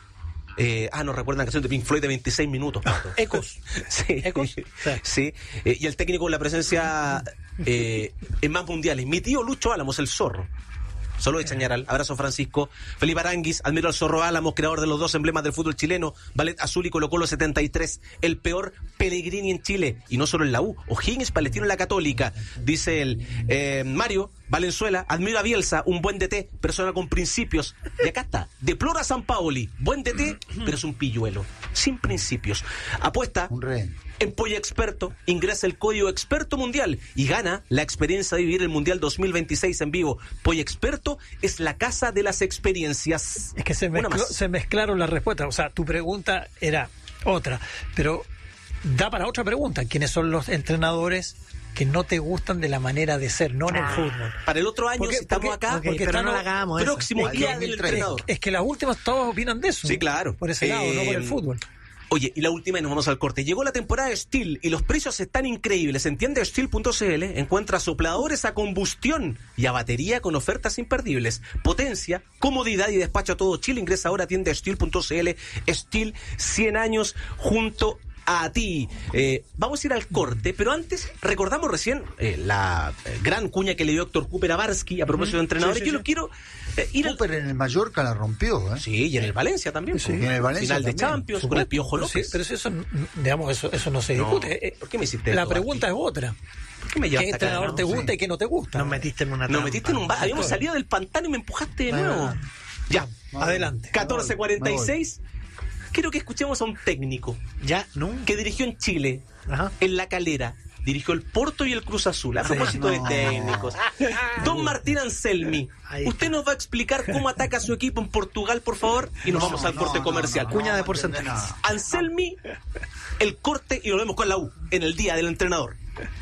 Eh, ah, nos recuerdan la canción de Pink Floyd de veintiséis minutos. Ecos. Sí, Ecos. sí. sí. Eh, y el técnico con la presencia eh, en más mundiales. Mi tío Lucho Álamos, el zorro. Solo de Chañaral. Abrazo, Francisco. Felipe Aranguis, admiro al Zorro Álamos, creador de los dos emblemas del fútbol chileno, Ballet Azul y Colo Colo setenta y tres. El peor Pellegrini en Chile, y no solo en la U. O'Higgins, Palestino en la Católica. Dice él. Eh, Mario Valenzuela, admiro a Bielsa, un buen D T, persona con principios. Y acá está. Deplora a San Paoli. Buen D T, pero es un pilluelo. Sin principios. Apuesta. Un rehén. En Polla Experto, ingresa el código Experto Mundial y gana la experiencia de vivir el Mundial dos mil veintiséis en vivo. Polla Experto es la casa de las experiencias. Es que se, Una mezcló- más. se mezclaron las respuestas. O sea, tu pregunta era otra, pero da para otra pregunta. ¿Quiénes son los entrenadores que no te gustan de la manera de ser, no en el fútbol? Para el otro año, Porque- si estamos porque- acá, porque pero están no los- la hagamos esa. próximo Sí, día dos mil del tres. entrenador. Es que las últimas todos opinan de eso. Sí, claro. Por ese lado, no por el Eh, fútbol. Oye, y la última y nos vamos al corte. Llegó la temporada de Steel y los precios están increíbles. En tienda steel punto c l encuentra sopladores a combustión y a batería con ofertas imperdibles. Potencia, comodidad y despacho a todo Chile. Ingresa ahora a tienda steel punto c l. Steel, cien años junto a ti. Eh, vamos a ir al corte, pero antes recordamos recién eh, la eh, gran cuña que le dio Héctor Cooper a Barsky a propósito de entrenadores. Sí, sí, Yo sí. lo quiero eh, ir al... Cooper en el Mallorca la rompió, ¿eh? Sí, y en el Valencia también. Sí. pues. Y en el Valencia Final de también. Champions con el Piojo Pero sí, López. pero si eso, digamos, eso, eso no se No. discute. Eh, ¿Por qué me hiciste La esto, pregunta Basti? es otra. ¿Por qué me ¿Qué llevaste acá, entrenador no? te gusta Sí. y qué no te gusta? Nos metiste en una Nos trampa. metiste en un bar. Habíamos salido del pantano y me empujaste de nuevo. Ah. Ya. Adelante. catorce cuarenta y seis. Quiero que escuchemos a un técnico Ya, ¿no? que dirigió en Chile, Ajá. en La Calera. Dirigió el Porto y el Cruz Azul. A propósito no. de técnicos. Don Martín Anselmi. Ahí Usted nos va a explicar cómo ataca a su equipo en Portugal, por favor, y nos vamos al corte comercial. Cuña de no porcentajes. entiende nada. Anselmi, el corte y lo vemos con la U en el día del entrenador.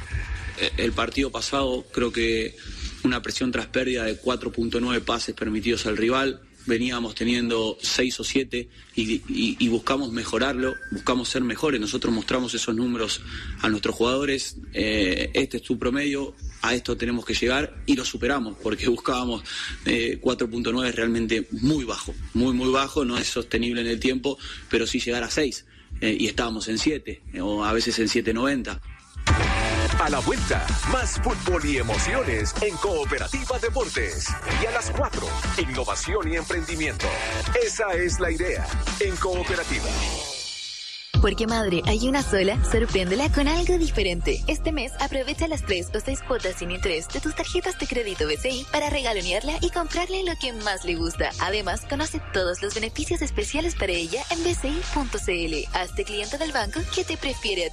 El partido pasado creo que una presión tras pérdida de cuatro punto nueve pases permitidos al rival, veníamos teniendo seis o siete y, y, y buscamos mejorarlo, buscamos ser mejores, nosotros mostramos esos números a nuestros jugadores, eh, este es tu promedio, a esto tenemos que llegar y lo superamos porque buscábamos eh, cuatro punto nueve realmente muy bajo, muy muy bajo, no es sostenible en el tiempo, pero sí llegar a seis eh, y estábamos en siete eh, o a veces en siete noventa. A la vuelta, más fútbol y emociones en Cooperativa Deportes. Y a las cuatro, innovación y emprendimiento. Esa es la idea en Cooperativa. Porque madre, hay una sola, sorpréndela con algo diferente. Este mes aprovecha las tres o seis cuotas sin interés de tus tarjetas de crédito B C I para regalonearla y comprarle lo que más le gusta. Además, conoce todos los beneficios especiales para ella en b c i punto c l. Hazte cliente del banco que te prefiere a ti.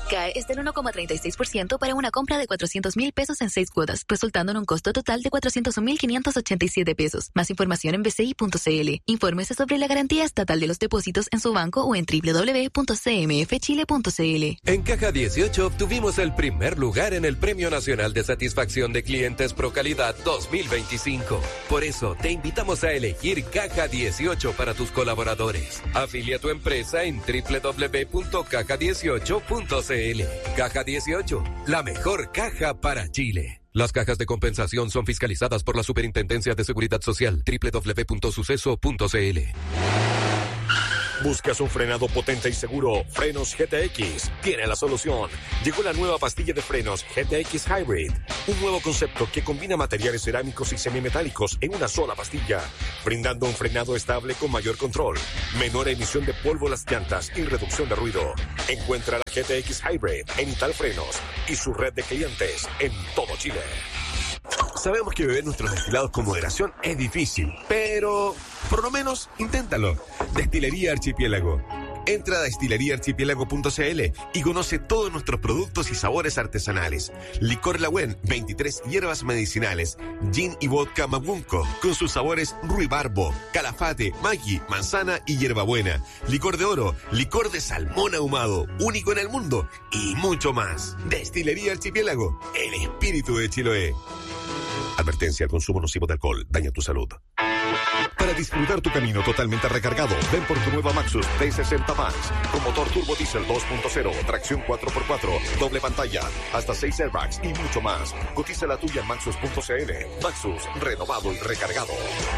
C A E es del uno coma treinta y seis por ciento para una compra de cuatrocientos mil pesos en seis cuotas, resultando en un costo total de cuatrocientos mil quinientos ochenta y siete pesos. Más información en b c i punto c l. Infórmese sobre la garantía estatal de los depósitos en su banco o en doble u doble u doble u punto c m f chile punto c l. En Caja dieciocho obtuvimos el primer lugar en el Premio Nacional de Satisfacción de Clientes Pro Calidad dos mil veinticinco. Por eso, te invitamos a elegir Caja dieciocho para tus colaboradores. Afilia tu empresa en doble u doble u doble u punto caja dieciocho punto c l. Caja dieciocho, la mejor caja para Chile. Las cajas de compensación son fiscalizadas por la Superintendencia de Seguridad Social. doble u doble u doble u punto suceso punto c l. ¿Buscas un frenado potente y seguro? Frenos G T X tiene la solución. Llegó la nueva pastilla de frenos G T X Hybrid, un nuevo concepto que combina materiales cerámicos y semimetálicos en una sola pastilla, brindando un frenado estable con mayor control, menor emisión de polvo en las llantas y reducción de ruido. Encuentra la G T X Hybrid en Ital Frenos y su red de clientes en todo Chile. Sabemos que beber nuestros destilados con moderación es difícil, pero por lo menos inténtalo. Destilería Archipiélago. Entra a destilería archipiélago punto c l y conoce todos nuestros productos y sabores artesanales. Licor Lagüen, veintitrés hierbas medicinales. Gin y vodka Mabunco, con sus sabores ruibarbo, calafate, maggi, manzana y hierbabuena. Licor de oro, licor de salmón ahumado, único en el mundo, y mucho más. Destilería Archipiélago, el espíritu de Chiloé. Advertencia: el consumo nocivo de alcohol daña tu salud. Para disfrutar tu camino totalmente recargado, ven por tu nueva Maxus T sesenta Max, con motor turbo diesel dos punto cero, tracción cuatro por cuatro, doble pantalla, hasta seis airbags y mucho más. Cotiza la tuya en maxus punto c l. Maxus, renovado y recargado.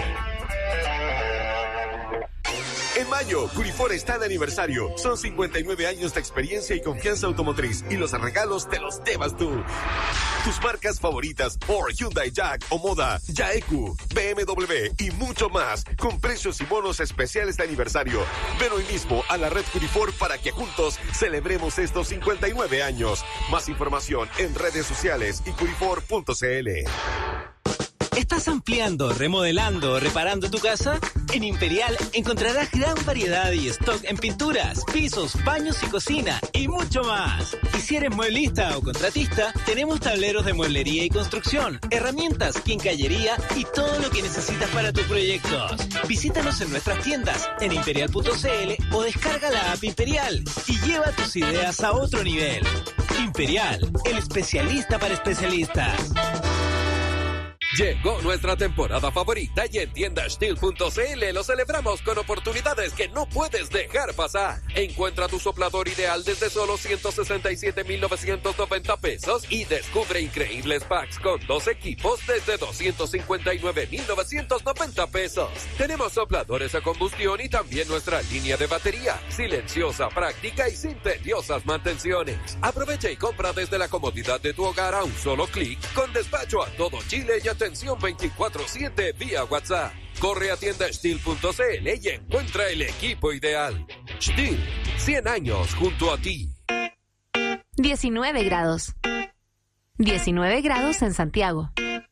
En mayo, Curifor está de aniversario. Son cincuenta y nueve años de experiencia y confianza automotriz, y los regalos te los llevas tú. Tus marcas favoritas, Ford, Hyundai, Jack o Moda, Yaeku, B M W y mucho más, con precios y bonos especiales de aniversario. Ven hoy mismo a la red Curifor para que juntos celebremos estos cincuenta y nueve años. Más información en redes sociales y curifor punto c l. ¿Estás ampliando, remodelando o reparando tu casa? En Imperial encontrarás gran variedad y stock en pinturas, pisos, baños y cocina, y mucho más. Y si eres mueblista o contratista, tenemos tableros de mueblería y construcción, herramientas, quincallería y todo lo que necesitas para tus proyectos. Visítanos en nuestras tiendas, en imperial punto c l, o descarga la app Imperial y lleva tus ideas a otro nivel. Imperial, el especialista para especialistas. Llegó nuestra temporada favorita y en tienda steel punto c l lo celebramos con oportunidades que no puedes dejar pasar. Encuentra tu soplador ideal desde solo ciento sesenta y siete mil novecientos noventa pesos y descubre increíbles packs con dos equipos desde doscientos cincuenta y nueve mil novecientos noventa pesos. Tenemos sopladores a combustión y también nuestra línea de batería, silenciosa, práctica y sin tediosas mantenciones. Aprovecha y compra desde la comodidad de tu hogar a un solo clic, con despacho a todo Chile y atención veinticuatro siete vía WhatsApp. Corre a tienda steel punto c l y encuentra el equipo ideal. Steel, cien años junto a ti. diecinueve grados. diecinueve grados en Santiago.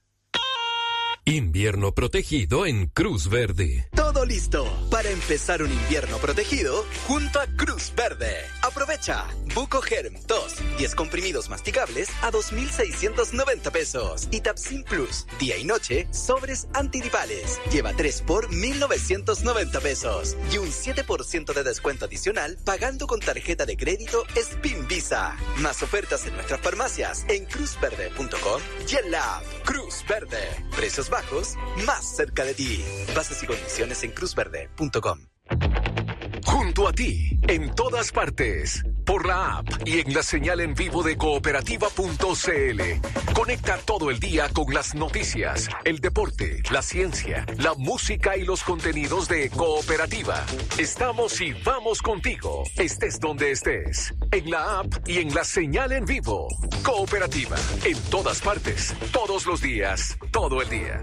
Invierno protegido en Cruz Verde. Todo listo para empezar un invierno protegido junto a Cruz Verde. Aprovecha Bucogerm dos, diez comprimidos masticables a dos mil seiscientos noventa pesos. Y Tapsin Plus, día y noche, sobres antigripales. Lleva tres por mil novecientos noventa pesos. Y un siete por ciento de descuento adicional pagando con tarjeta de crédito Spin Visa. Más ofertas en nuestras farmacias en cruz verde punto com y en la app Cruz Verde. Precios bajos, más cerca de ti. Bases y condiciones en cruz verde punto com. Junto a ti, en todas partes, por la app y en la señal en vivo de cooperativa punto c l. Conecta todo el día con las noticias, el deporte, la ciencia, la música y los contenidos de Cooperativa. Estamos y vamos contigo, estés donde estés, en la app y en la señal en vivo. Cooperativa, en todas partes, todos los días, todo el día.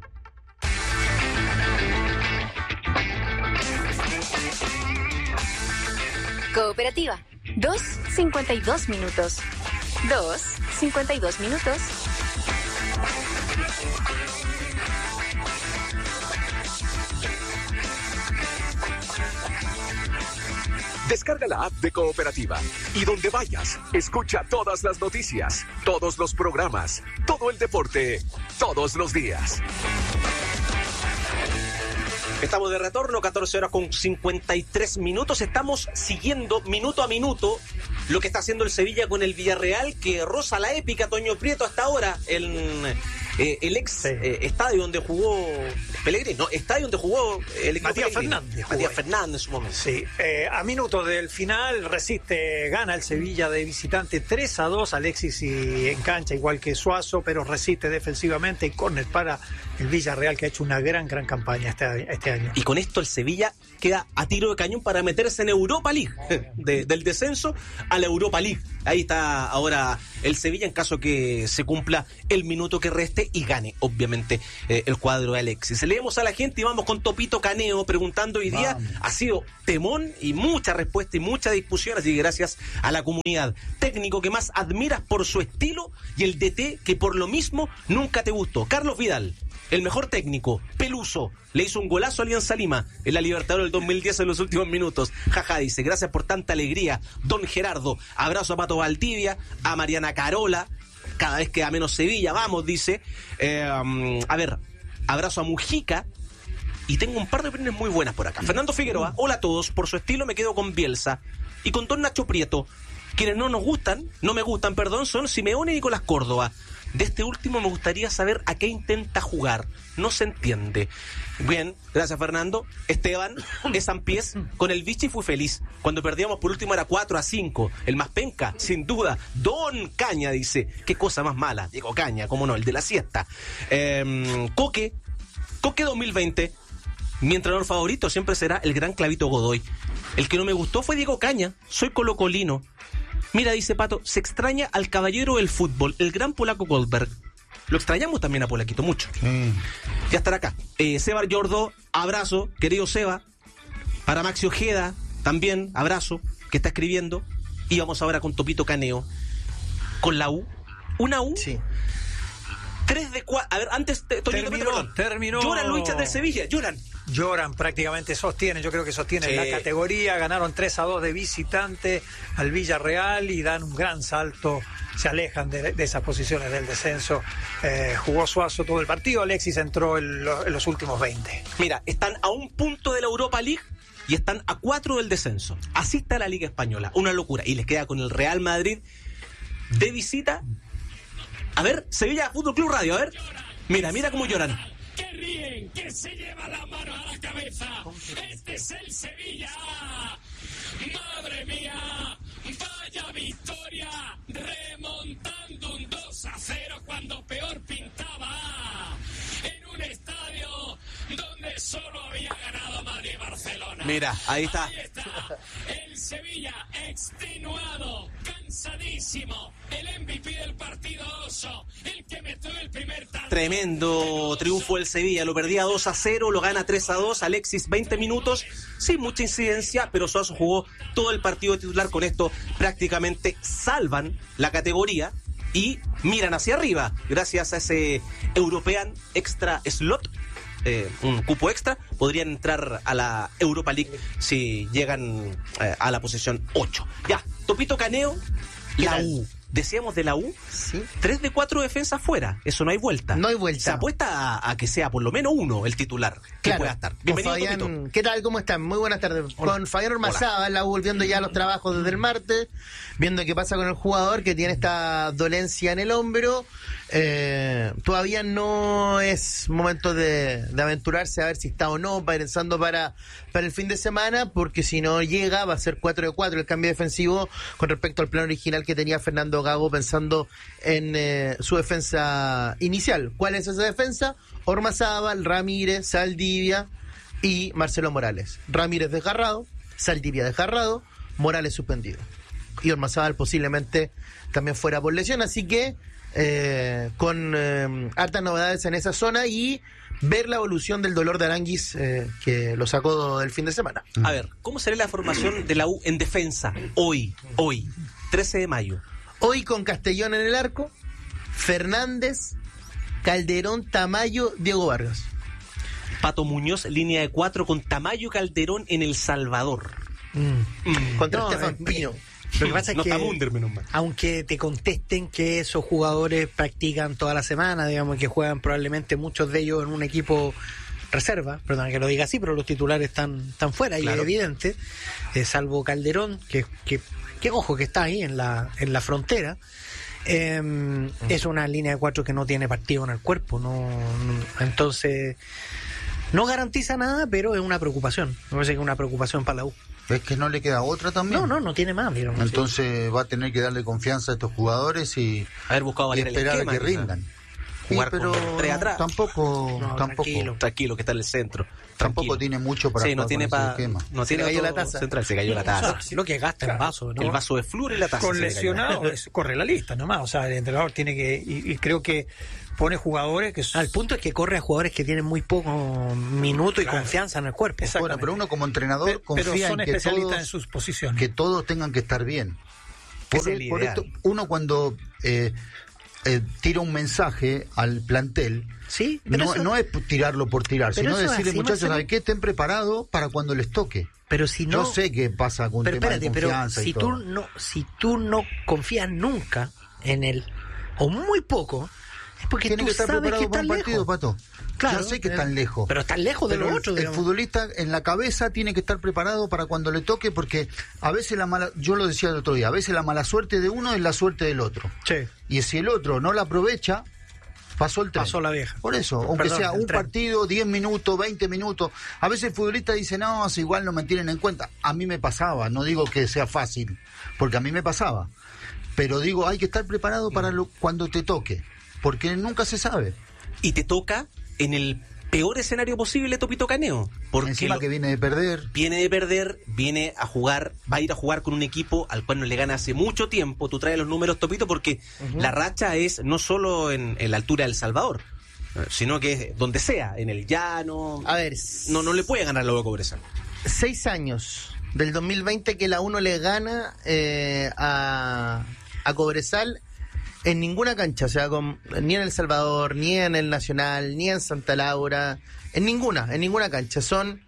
Cooperativa. Dos cincuenta y dos minutos. Dos cincuenta y dos minutos. Descarga la app de Cooperativa y donde vayas, escucha todas las noticias, todos los programas, todo el deporte, todos los días. Estamos de retorno, catorce horas con cincuenta y tres minutos. Estamos siguiendo minuto a minuto lo que está haciendo el Sevilla con el Villarreal, que roza la épica. Toño Prieto hasta ahora, el, eh, el ex sí. eh, estadio donde jugó Pellegrini, no, estadio donde jugó el equipo Matías Pellegrini. Fernández. Matías Fernández en su momento. Sí, eh, a minutos del final resiste, gana el Sevilla de visitante tres a dos. Alexis y en cancha, igual que Suazo, pero resiste defensivamente. Y córner para el Villarreal, que ha hecho una gran, gran campaña este, este año. Y con esto el Sevilla queda a tiro de cañón para meterse en Europa League, de, del descenso a la Europa League. Ahí está ahora el Sevilla, en caso que se cumpla el minuto que reste y gane, obviamente, eh, el cuadro de Alexis. Leemos a la gente y vamos con Topito Caneo preguntando hoy día. Vamos. Ha sido temón y mucha respuesta y mucha discusión, así que gracias a la comunidad. Técnico que más admiras por su estilo y el D T que por lo mismo nunca te gustó. Carlos Vidal. El mejor técnico, Peluso, le hizo un golazo a Alianza Lima en la Libertadores del dos mil diez en los últimos minutos. Jaja, dice, gracias por tanta alegría, don Gerardo. Abrazo a Pato Valdivia, a Mariana Carola, cada vez queda menos Sevilla, vamos, dice. Eh, um, a ver, abrazo a Mujica. Y tengo un par de opiniones muy buenas por acá. Fernando Figueroa, hola a todos, por su estilo me quedo con Bielsa. Y con don Nacho Prieto, quienes no nos gustan, no me gustan, perdón, son Simeone y Nicolás Córdoba. De este último me gustaría saber a qué intenta jugar. No se entiende. Bien, gracias Fernando. Esteban, es Sampiés. Con el Vichy fui feliz. Cuando perdíamos por último era cuatro a cinco. El más penca, sin duda. Don Caña dice. Qué cosa más mala. Diego Caña, cómo no, el de la siesta. Eh, Coque, Coque dos mil veinte. Mi entrenador favorito siempre será el gran Clavito Godoy. El que no me gustó fue Diego Caña. Soy colocolino. Mira, dice Pato, se extraña al caballero del fútbol, el gran polaco Goldberg. Lo extrañamos también a Polaquito mucho. Mm. Ya estará acá. Eh, Seba Yordo, abrazo, querido Seba. Para Maxi Ojeda, también, abrazo, que está escribiendo. Y vamos ahora con Topito Caneo. Con la U. Una U. Sí. Tres de cuatro. A ver, antes, Toñito, terminó, perdón. terminó. Lloran los hinchas del Sevilla, lloran. Lloran, prácticamente sostienen, yo creo que sostienen sí. la categoría, ganaron tres a dos de visitante al Villarreal y dan un gran salto, se alejan de, de esas posiciones del descenso. Eh, jugó Suazo todo el partido, Alexis entró en, lo, en los últimos veinte. Mira, están a un punto de la Europa League y están a cuatro del descenso. Así está la Liga Española, una locura. Y les queda con el Real Madrid de visita. A ver, Sevilla Fútbol Club Radio, a ver. Mira, mira cómo lloran. Que ríen, que se lleva la mano a la cabeza. Este es el Sevilla. Madre mía, vaya victoria, remontando un dos a cero cuando peor pintaba. En un estadio donde solo había ganado Madrid y Barcelona. Mira, ahí está. Ahí está. El Sevilla extenuado, cansadísimo. El M V P del partido oso, el que metió el primer tanto. Tremendo triunfo del Sevilla, lo perdía dos a cero, lo gana tres a dos. Alexis veinte minutos, sin mucha incidencia, pero Suazo jugó todo el partido de titular. Con esto prácticamente salvan la categoría y miran hacia arriba gracias a ese European Extra Slot. Eh, un cupo extra, podrían entrar a la Europa League si llegan eh, a la posición ocho. Ya, Topito Caneo, la U. Decíamos de la U, sí. tres de cuatro defensas fuera, eso no hay vuelta. No hay vuelta. Se apuesta a, a que sea por lo menos uno el titular que claro. pueda estar. Bienvenido, Fabián, Topito. ¿qué tal? ¿Cómo están? Muy buenas tardes. Hola. Con Fabián Ormazábal, la U volviendo ya a los trabajos desde el martes, viendo qué pasa con el jugador que tiene esta dolencia en el hombro. Eh, todavía no es momento de, de aventurarse a ver si está o no, pensando para, para el fin de semana, porque si no llega va a ser cuatro de cuatro el cambio defensivo con respecto al plan original que tenía Fernando Gago pensando en eh, su defensa inicial. ¿Cuál es esa defensa? Ormazábal, Ramírez, Saldivia y Marcelo Morales. Ramírez desgarrado, Saldivia desgarrado, Morales suspendido. Y Ormazábal posiblemente también fuera por lesión, así que Eh, con eh, hartas novedades en esa zona y ver la evolución del dolor de Aranguis eh, que lo sacó del fin de semana. A ver, ¿cómo será la formación de la U en defensa hoy, hoy, trece de mayo? Hoy con Castellón en el arco, Fernández, Calderón, Tamayo, Diego Vargas. Pato Muñoz, línea de cuatro con Tamayo y Calderón en El Salvador. Mm. Contra No, Stefan eh, Pino. Lo que pasa es No que, está Munder, menos mal. aunque te contesten que esos jugadores practican toda la semana, digamos que juegan probablemente muchos de ellos en un equipo reserva, perdón que lo diga así, pero los titulares están, están fuera y Claro. es evidente, eh, salvo Calderón, que, que, que ojo que está ahí en la, en la frontera. Eh, mm. Es una línea de cuatro que no tiene partido en el cuerpo, no, no entonces no garantiza nada, pero es una preocupación. Me parece que es una preocupación para la U. Es que no le queda otra también. No, no, no tiene más. Digamos, Entonces va a tener que darle confianza a estos jugadores y, Haber buscado y variar el esperar esquema, a que quizás. rindan. Jugar Sí, pero con tres atrás. tampoco, No, tampoco, tranquilo. Tranquilo, que está en el centro. tampoco Tranquilo. tiene mucho para Sí, no jugar tiene con ese pa- esquema. no Se tiene le cayó otro la taza. central, se cayó la O sea, taza. si lo que gasta el vaso, ¿no? El vaso de flúor y la taza. Con se le cayó. lesionado, es- corre la lista nomás. O sea, el entrenador tiene que. Y, y creo que pone jugadores que. Al punto es que corre a jugadores que tienen muy poco minuto y Claro. confianza en el cuerpo. Bueno, pero uno como entrenador Pe- pero confía son en que especialistas todos, en sus posiciones. que todos tengan que estar bien. Por, Ese es el por ideal. esto, uno cuando eh, eh, tira un mensaje al plantel, Sí, pero no, eso- no es tirarlo por tirar, pero sino eso es decirle, así, muchachos, Marcelo. ¿saben qué? Estén preparados para cuando les toque. Pero si no, Yo sé que pasa con pero tema espérate, de pero confianza si y tú todo. no, si tú no confías nunca en él o muy poco, es porque Tienen tú que estar sabes que preparados para están un partido, lejos. Pato. Claro, Yo sé que eh, están lejos. pero están lejos de Pero lo el- otro, El digamos. futbolista en la cabeza tiene que estar preparado para cuando le toque, porque a veces la mala, yo lo decía el otro día, a veces la mala suerte de uno es la suerte del otro. Sí. Y si el otro no la aprovecha, pasó el tren. Pasó la vieja. Por eso, aunque Perdón, sea el un tren. partido, diez minutos, veinte minutos. A veces el futbolista dice, no, si igual no me tienen en cuenta. A mí me pasaba, no digo que sea fácil, porque a mí me pasaba. Pero digo, hay que estar preparado para lo, cuando te toque, porque nunca se sabe. Y te toca en el peor escenario posible, Topito Caneo. Porque Encima lo- que viene de perder. viene de perder, viene a jugar, va a ir a jugar con un equipo al cual no le gana hace mucho tiempo. Tú traes los números, Topito, porque la racha es no solo en, en la altura del Salvador, eh, sino que es donde sea, en el llano. A ver, No, no le puede ganar la U a Cobresal. seis años del dos mil veinte que la uno le gana eh, a, a Cobresal en ninguna cancha, o sea, con- ni en El Salvador, ni en el Nacional, ni en Santa Laura, en ninguna, en ninguna cancha. Son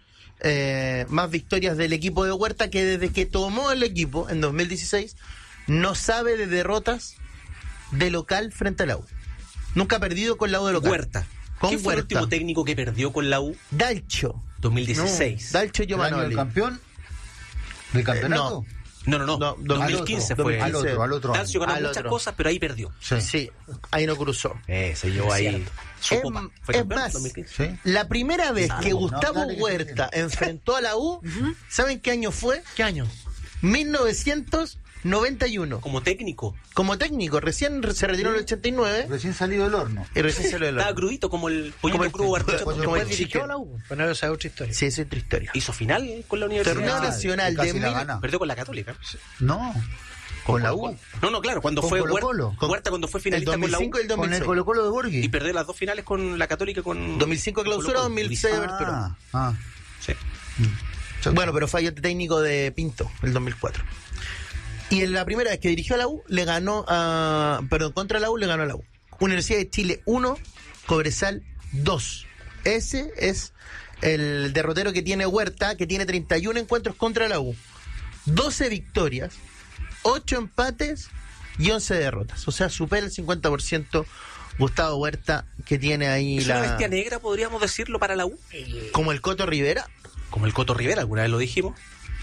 eh, más victorias del equipo de Huerta, que desde que tomó el equipo en dos mil dieciséis no sabe de derrotas de local frente a la U. Nunca ha perdido con la U de local. Huerta. Con ¿Quién fue el Huerta. último técnico que perdió con la U? Dalcho. dos mil dieciséis. Dalcho ¿El año Giovanoli. del campeón? ¿Del campeonato? No, no, no. No, dos mil quince al otro, fue. al otro, al otro Dalcio año. ganó Al muchas otro. cosas, pero ahí perdió. Sí. Sí, ahí no cruzó. Eh, se llevó ahí su Es, copa. ¿Fue es campeón más, dos mil quince? Sí. la primera vez Ah, que no, Gustavo dale que sí, Huerta enfrentó a la U, ¿saben qué año fue? ¿Qué año? mil novecientos noventa y uno. Como técnico. Como técnico, recién se retiró en el ochenta y nueve Recién salido del horno. y recién salió del Estaba horno. crudito como el pollito Como el- crudo Bartichotto. como el- Como el Dirigió chique. a la U, pero esa es otra historia. Sí, esa es otra historia. Hizo final con la universidad. Torneo Ah, nacional casi de la mil- gana. Perdió con la Católica. No, con la U. No, no, claro, cuando Con fue Colo Huerta, Colo. Huerta cuando fue El finalista dos con mil la U cinco y el dos Con mil el seis. Colo Colo de Borghi. y perdió las dos finales con la Católica con dos mil cinco clausura, Colo-Colo. dos mil seis apertura. Ah, ah. Sí. Bueno, pero fue el técnico de Pinto, el dos mil cuatro. Y en la primera vez que dirigió a la U, le ganó a. Perdón, contra la U, le ganó a la U. Universidad de Chile uno, Cobresal dos. Ese es el derrotero que tiene Huerta, que tiene treinta y uno encuentros contra la U. doce victorias, ocho empates y once derrotas. O sea, supera el cincuenta por ciento Gustavo Huerta, que tiene ahí ¿Es la. una bestia negra, podríamos decirlo, para la U? Como el Coto Rivera. Como el Coto Rivera, alguna vez lo dijimos.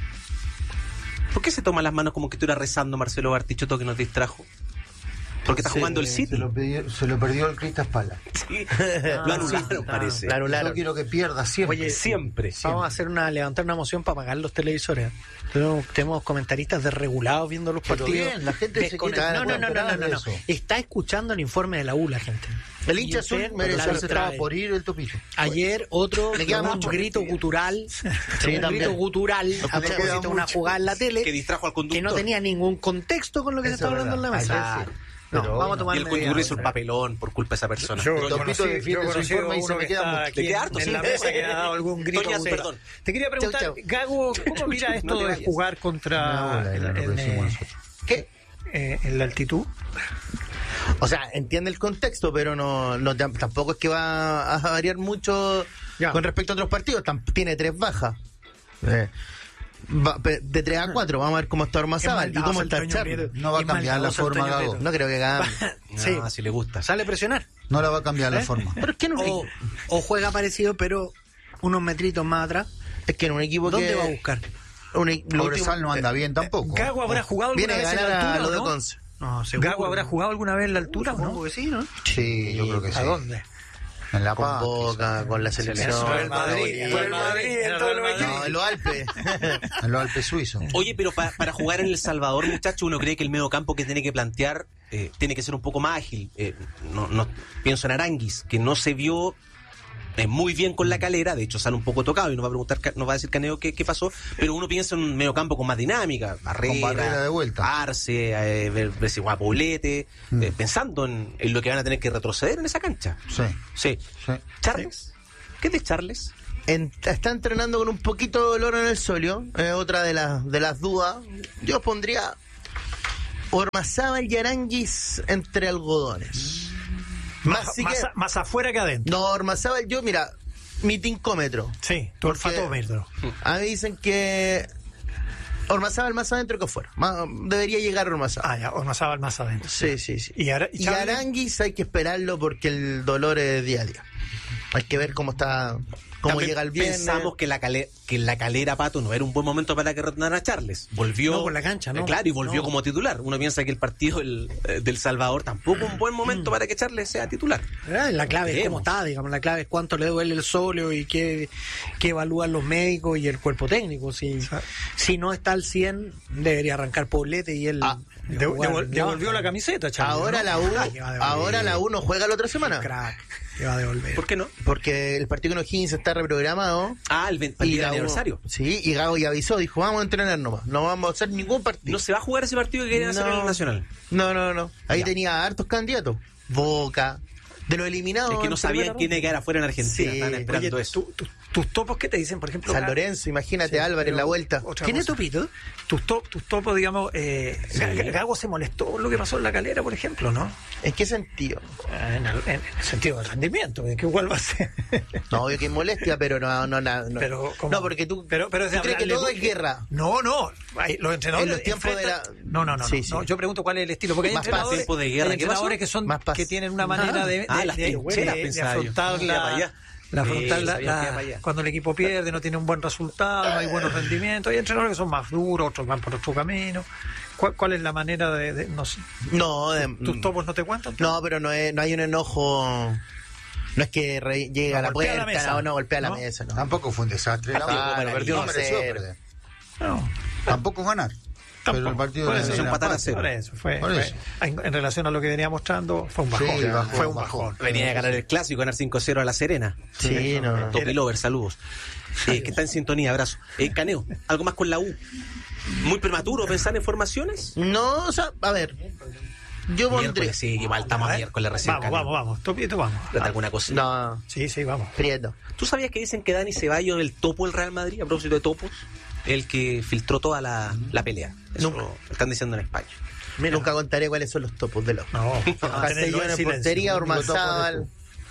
¿Por qué se toma las manos como que estuviera rezando Marcelo Bartichotto que nos distrajo? Porque está Sí, jugando el Se City. lo, pidió- se lo perdió el Cristas Pala. Sí. Lo anularon, parece. La anularon. Yo quiero que pierda siempre. Oye, Siempre. Vamos a hacer una levantar una moción para pagar los televisores. Tenemos, tenemos comentaristas desregulados viendo los Pero partidos. bien, la gente se Desconect- quiere no, no, no, no, no, recuperar no, de no. eso. Está escuchando el informe de la U la gente. El Y hincha usted, azul merece claro, se trae. estaba por ir el topillo. Ayer otro Le queda un mucho. grito gutural, un también. grito gutural a queda propósito de una mucho. jugada en la tele Que distrajo al conductor. que no tenía ningún contexto con lo que se Eso estaba es hablando en la verdad. mesa. Ah, sí. No, Pero vamos a bueno. tomar Y el medidas. conductor hizo el papelón por culpa de esa persona. Yo Topito conocí, defiende yo su conocí informe y uno se me que queda está mucho. aquí Le queda harto, en sí. la mesa que ha dado algún grito. Toñas, muy- perdón. Te quería preguntar, Chau, chau. Gago, ¿cómo mira No esto te de vayas. jugar contra Una bola era lo que en, decimos eh, nosotros. ¿Qué? eh, en la altitud? O sea, entiende el contexto, pero no, no tam- tampoco es que va a variar mucho Ya. con respecto a otros partidos. Tam- tiene tres bajas. Eh, Va, de tres a cuatro, vamos a ver cómo está Ormazábal y cómo está Charles. No va a cambiar la forma, Gago. No creo que cambie. Sí, No, si le gusta. sale a presionar. No la va a cambiar la ¿Eh? forma. Pero es que no O, o juega parecido, pero unos metritos más atrás. es que en un equipo ¿Dónde que va a buscar? un, lo último- Cobresal no anda bien tampoco. Gago habrá jugado alguna viene a vez en ganar la a altura, lo ¿o de no? Conce. No, seguro. Gago habrá jugado alguna vez en la altura, ¿o Supongo no? que sí, ¿no? Sí, yo creo que sí. ¿A dónde? En La Con Paz. Boca, con la selección. Por el Madrid, por el Madrid, en todos los equipos. No, en los Alpes. En los Alpes suizos. Oye, pero pa- para jugar en El Salvador, muchachos, uno cree que el medio campo que tiene que plantear eh, tiene que ser un poco más ágil. Eh, no, no, pienso en Aranguis, que no se vio eh, muy bien con la Calera, de hecho sale un poco tocado y nos va a preguntar, nos va a decir Caneo qué, qué pasó, pero uno piensa en un medio campo con más dinámica, Barrera, Con Barrera de vuelta. Arce, eh, ver, ver si juega Poblete, Mm. eh, pensando en, en lo que van a tener que retroceder en esa cancha. Sí. Sí. sí. Charles, ¿qué es de Charles? En- está entrenando con un poquito de dolor en el solio, es otra de las de las dudas. Yo pondría Ormazábal y Aranguis entre algodones. Más, Más, sí más que- a- más afuera que adentro. no, Ormazábal, yo, mira, mi tincómetro. Sí, tu Porque- olfatómetro. A mí dicen que Ormazábal más adentro que afuera. Más- debería llegar Ormazábal. Ah, ya, Ormazábal más adentro. Sí, sí, sí. Y, Ara- y Y Charles- Aranguis hay que esperarlo porque el dolor es día a día. Hay que ver cómo está, cómo También llega el viernes. Pensamos que la, cale- que la Calera, Pato, no era un buen momento para que retornara a Charles. Volvió. No, por la cancha, ¿no? Eh, claro, y volvió No. como titular. Uno piensa que el partido del, eh, del Salvador tampoco es un buen momento para que Charles sea titular. ¿Verdad? La clave es Veremos. cómo está, digamos, la clave es cuánto le duele el sóleo y qué, qué evalúan los médicos y el cuerpo técnico. Si, si no está al cien, debería arrancar Poblete y él... Ah, De- jugar devol- de devolvió baja. la camiseta, Charles. Ahora ¿no? la U, Ah, que va a devolver. ahora la U no juega la otra semana. Crack, que va a devolver. ¿Por qué no? Porque el partido con O'Higgins está reprogramado. Ah, el, ve- Y el la U- aniversario. Sí, y Gago ya avisó, dijo, vamos a entrenar nomás. No vamos a hacer ningún partido. No se va a jugar ese partido que querían hacer en el Nacional. No, no, no. Ahí Ya. tenía hartos candidatos. Boca. De los eliminados. Es que no en sabían primera quién ronda. quedar afuera en Argentina. Sí. Estaban esperando Oye, eso. tu- tu- tus topos, ¿qué te dicen? Por ejemplo, San Ga- Lorenzo, imagínate, Sí, Álvarez en pero la vuelta. otra ¿Quién es cosa. Topito? Tus, to- tus topos, digamos, eh, Ga- Ga- Gago se molestó por lo que pasó en la Calera, por ejemplo, ¿no? ¿En qué sentido? En el, en el sentido del rendimiento, ¿de qué igual va a ser? No, obvio que es molestia, pero no, no, no. No, Pero, ¿cómo? no porque tú, pero, pero es de tú crees que hablarle todo du- es guerra. No, no. Hay- Los entrenadores En los tiempos de enfrentan- la- No, no, no, Sí, no, sí. no. Yo pregunto cuál es el estilo. Porque hay Más paz. entrenadores, ¿Tiempo de guerra? hay ¿Qué pasó? entrenadores que son Más paz. que tienen una manera de, de, Ah, las de- trincheras, de- de pensaba yo. afrontar Mira para la, allá. la afrontar Sí, la- sabía que la- iba para allá. cuando el equipo pierde, no tiene un buen resultado, no hay buenos rendimientos. Hay entrenadores que son más duros, otros van por otro camino. ¿Cuál, cuál es la manera de, de- no sé, No, de- tus topos no te cuentan? no, pero no, es, no hay un enojo. No es que re- llega No, a la golpea la puerta, mesa. no, no golpea la ¿No? mesa. No. Tampoco fue un desastre. La U. Ah, Bueno, perdió no uno a mereció cero. perder. No. Tampoco ganar. Pero el partido Por de eso, de es un la empatar a Paz. cero. Por eso, fue, Por fue- eso. en, en relación a lo que venía mostrando, fue un bajón. Sí, bajó, fue un bajó. bajón. Venía de ganar el clásico, ganar cinco cero a La Serena. Sí, no, no. Topi Lover, saludos. Eh, que está en sintonía, abrazo. Eh, Caneo, ¿algo más con la U? ¿Muy prematuro pensar en formaciones? No, o sea, a ver. Yo pondría. Miércoles, sí, igual estamos A ver, miércoles recién. Vamos, Caneo. vamos, vamos. Topito, vamos. Date alguna cosa. No, Sí, sí, vamos. Prieto. ¿Tú sabías que dicen que Dani Ceballos es el topo del Real Madrid? A propósito de topos, el que filtró toda la, la pelea. Eso Nunca. lo están diciendo en España. Nunca contaré cuáles son los topos de los. No, Castellón en portería, Ormazábal.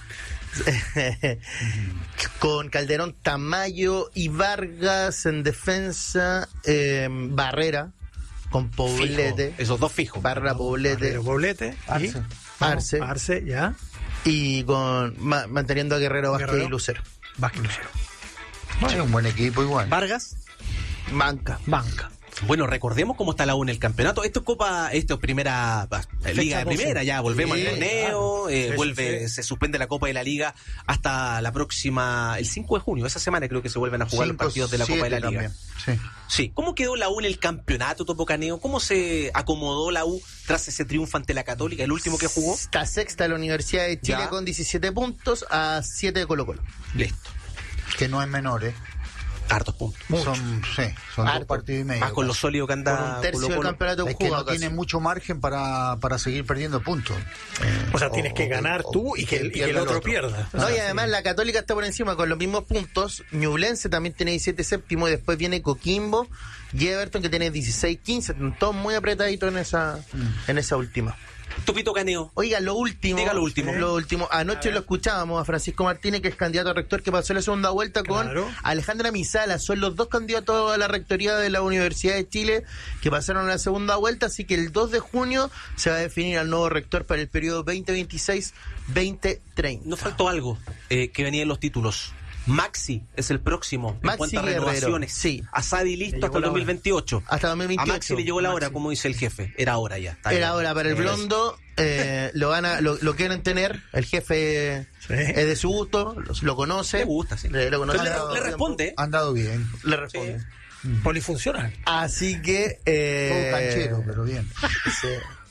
Con Calderón, Tamayo y Vargas en defensa. eh, Barrera con Poblete. Fijo. Esos dos fijos. Barra Poblete. Pero Poblete. Arce. Arce. Arce, ya. Y con ma- manteniendo a Guerrero, Vázquez Guerrero. y Lucero. Vázquez Lucero. Sí, un buen equipo igual. Vargas. Banca. Banca. Bueno, recordemos cómo está la U en el campeonato. Esto es Copa, esto es primera eh, Liga de doce. Primera, ya volvemos Sí, al torneo, claro. eh, Sí, vuelve, sí. se suspende la Copa de la Liga hasta la próxima, el cinco de junio, esa semana creo que se vuelven a jugar los Cinco, partidos de la Copa de la siete Liga. también. Sí. Sí, ¿cómo quedó la U en el campeonato, Topo Caneo? ¿Cómo se acomodó la U tras ese triunfo ante la Católica, el último que jugó? Está sexta la Universidad de Chile Ya. con diecisiete puntos a siete de Colo Colo. Listo, Que no es menor, ¿eh? hartos puntos. Son, sí, son Harto. dos partidos y medio. Más con lo sólido que anda Con un tercio Colo-Colo. del campeonato Es que jugado no tiene casi. mucho margen para, para seguir perdiendo puntos. Eh, O sea, tienes que ganar o- tú y que, el- y que el pierda otro, pierda. No, O y sea, además sí. la Católica está por encima con los mismos puntos. Ñublense también tiene diecisiete séptimo y después viene Coquimbo y Everton que tiene dieciséis quince. Están todos muy apretaditos en esa, en esa última. Tupito Caneo. Oiga, lo último. Diga lo último. Lo último. Anoche lo escuchábamos a Francisco Martínez, que es candidato a rector, que pasó la segunda vuelta Claro. con Alejandra Misala. Son los dos candidatos a la rectoría de la Universidad de Chile que pasaron a la segunda vuelta. Así que el dos de junio se va a definir al nuevo rector para el periodo veinte veintiséis veinte treinta. Nos faltó algo eh, que venía en los títulos. Maxi es el próximo en Maxi cuanto a Guerrero, renovaciones. sí. Asadi listo llegó hasta el la dos mil veintiocho. Hasta dos mil veintiocho. A Maxi le llegó la hora, Maxi. como dice el jefe. Era hora ya. Está bien. Era ahora para el Eso. blondo, eh, lo van a, lo, lo quieren tener, el jefe Sí. es de su gusto, lo, lo conoce. Le gusta, sí. Le, lo conoce. Pero le- Ha dado le tiempo. responde. Han dado bien. Le responde. Polifuncional. Así que Todo eh, canchero, pero bien. sí.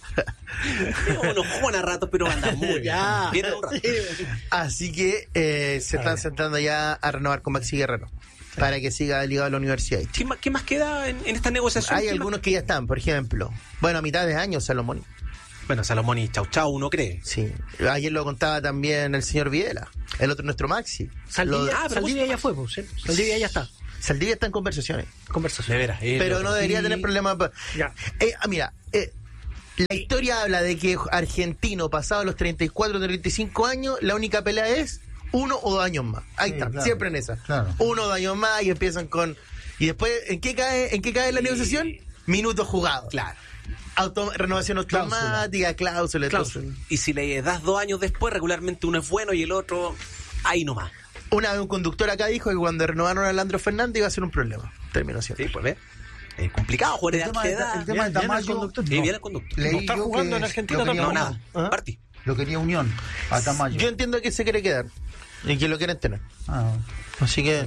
Unos jóvenes a ratos, pero andan muy bien. Ya. Vienen un rato. Así que eh, se están sentando ya a renovar con Maxi Guerrero para que siga ligado a la universidad. ¿Qué más, qué más queda en, en esta negociación? Hay ¿Qué algunos que ya están, por ejemplo, bueno, a mitad de año Salomón. más? Bueno, Salomón y Chau Chau, uno cree. Sí, ayer lo contaba también el señor Videla, el otro nuestro Maxi. Saldivia, Lo- ah, pero Saldivia ya fue, pues, ¿sí? Saldivia ya está. Saldivia está en conversaciones. Conversación. De veras. eh, Pero lo- no debería Y- tener problemas. pa- Ya. Eh, ah, mira, eh, la historia habla de que argentino pasado los treinta y cuatro, treinta y cinco años, la única pelea es uno o dos años más. Ahí Sí, está, claro, siempre en esa. claro. Uno o dos años más y empiezan con... Y después, ¿en qué cae, en qué cae la negociación? Minutos jugados. Claro. Auto- renovación automática, cláusula, Cláusula. cláusula. Y si le das dos años después, regularmente uno es bueno y el otro, ahí nomás. Una vez un conductor acá dijo que cuando renovaron a Leandro Fernández iba a ser un problema. Terminó siendo. Sí, pues ve. Es complicado jugar de El tema, alta de, edad. el tema de Bien, bien el Tamayo, conductor. Y viene el conductor. leí ¿No está yo jugando que en Argentina lo quería No, también? nada. ¿Ah? Parti. Lo quería Unión a Tamayo. Yo entiendo que se quiere quedar y que lo quieren tener. Ah, Así que...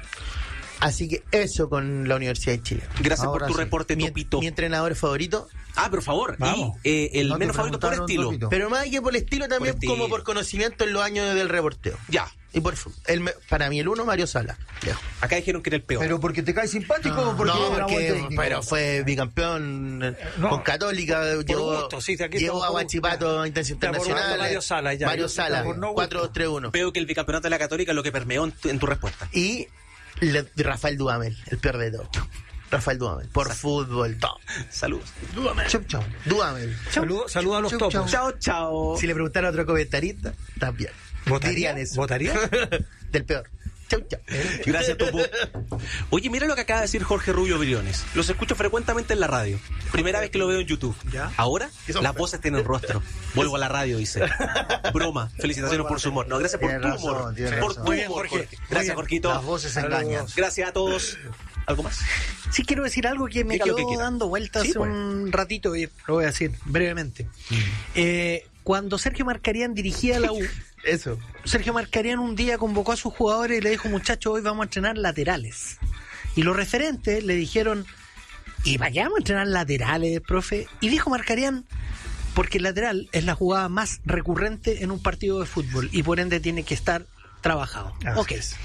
Así que eso con la Universidad de Chile. Gracias Ahora por tu sí. reporte, Mi, Topito. mi entrenador favorito, Ah, por favor. Vamos. Y eh, el No te menos favorito por preguntaron, estilo. Topito. pero más que por estilo también Por como estilo. por conocimiento en los años del reporteo. Ya. Y por el, me- para mí el uno, Mario Sala. Lejos. Acá dijeron que era el peor. ¿Pero porque te cae simpático o porque No, era buen porque, técnico? pero fue bicampeón eh, No. con Católica, llevó, gusto, sí, aquí llevó estamos a por- Guachipato a Intención Ya, por gusto, Internacional. Mario Sala, ya. Mario Ya, Sala, por no gusto. cuatro dos tres uno. Veo que el bicampeonato de la Católica es lo que permeó en tu, en tu respuesta. Y le- Rafael Dudamel, el peor de todo. Rafael Dudamel, por fútbol, todo. Saludos. Chau, chau. Dudamel. Saludos saludo a los Chau, topos. Chao, chao. Si le preguntara a otro comentarista, también. ¿Votaría? Dirían eso. ¿Votaría? Del peor. Chau, chau. Gracias, Topo. Oye, mira lo que acaba de decir Jorge Rubio Briones. Los escucho frecuentemente en la radio. Primera vez que lo veo en YouTube. ¿Ya? Ahora, las voces tienen rostro. Vuelvo a la radio, dice. Broma. Felicitaciones por su humor. No, gracias por Tiene tu razón, humor. tiene Por razón. tu Muy bien, humor, Jorge. Jorge. Muy Gracias, bien. Jorgito. Las voces engañan. Gracias a todos. ¿Algo más? Sí, quiero decir algo que me Diga lo quedó que quiera. dando vueltas Sí, hace pues. un ratito y lo voy a decir brevemente. Mm. Eh, cuando Sergio Marcarián dirigía la U, Eso. Sergio Marcarián un día convocó a sus jugadores y le dijo, muchachos, hoy vamos a entrenar laterales. Y los referentes le dijeron, ¿y para qué vamos a entrenar laterales, profe? Y dijo Marcarián, porque el lateral es la jugada más recurrente en un partido de fútbol y por ende tiene que estar trabajado. Así ok. es.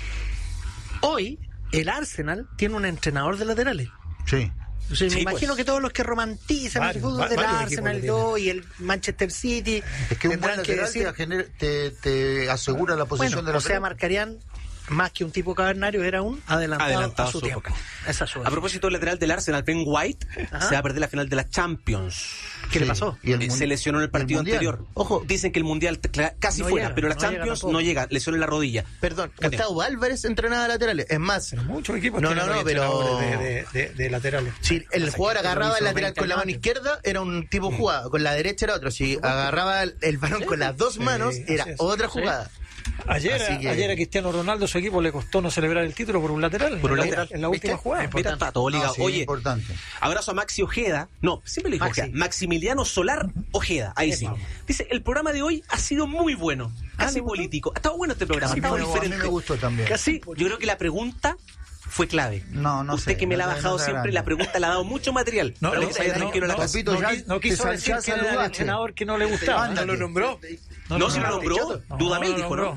Hoy el Arsenal tiene un entrenador de laterales. Sí. O sea, Sí, me pues. imagino que todos los que romantizan Varios, el fútbol va- del varios Arsenal y equipos lo todo, y el Manchester City, Es que un buen tendrán que lateral decir, te, gener- te, te asegura la posición bueno, de la o sea, pelota. Marcarián, más que un tipo cavernario, era un adelantado, Adelantado a su a su tiempo. época. Esa es su A propósito del lateral del Arsenal, Ben White, Ajá. se va a perder la final de la Champions. ¿Qué le Sí. pasó? Y el Eh, mun- se lesionó en el y partido mundial. anterior. Ojo. Dicen que el mundial te- cla- casi No fuera, llega, pero la no llega Champions tampoco. no llega, lesión en la rodilla. Perdón, Caneo. Gustavo Álvarez entrenaba laterales. Es más, Muchos equipos No, tienen no, no, hoy pero- entrenadores de, de, de, de laterales. si el jugador que lo agarraba el hizo lateral veinte con la mano años. izquierda, era un tipo jugada. Con la derecha era otro. Si agarraba el, el balón con las dos Sí, manos, era así es. otra Sí. jugada. Ayer, Así que- ayer a Cristiano Ronaldo su equipo le costó no celebrar el título por un lateral. Por un en la- lateral. En la ¿Viste? última jugada. Mira, está todo ligado. No, sí, Oye, importante. abrazo a Maxi Ojeda. No, siempre le digo Maxi. Ojeda. Maximiliano Solar Ojeda. Ahí sí. Dice, el programa de hoy ha sido muy bueno. Casi político. Ha estado bueno este programa. Ha A mí, estado me- a mí diferente. me gustó también. Casi, yo creo que la pregunta fue clave. No, no Usted sé, que me no la ha sé, bajado no sé siempre, grande. la pregunta le ha dado mucho material. No, Pero no, ahí se va no, tranquilo a la no, casa. Papito, no, ya qui- no te quiso sal- decir ya quién era el saludaste. entrenador que no le gustaba. Ándale. ¿No lo nombró? No, si lo nombró. nombró. No, Dudamel no lo dijo, ¿no? nombró. No,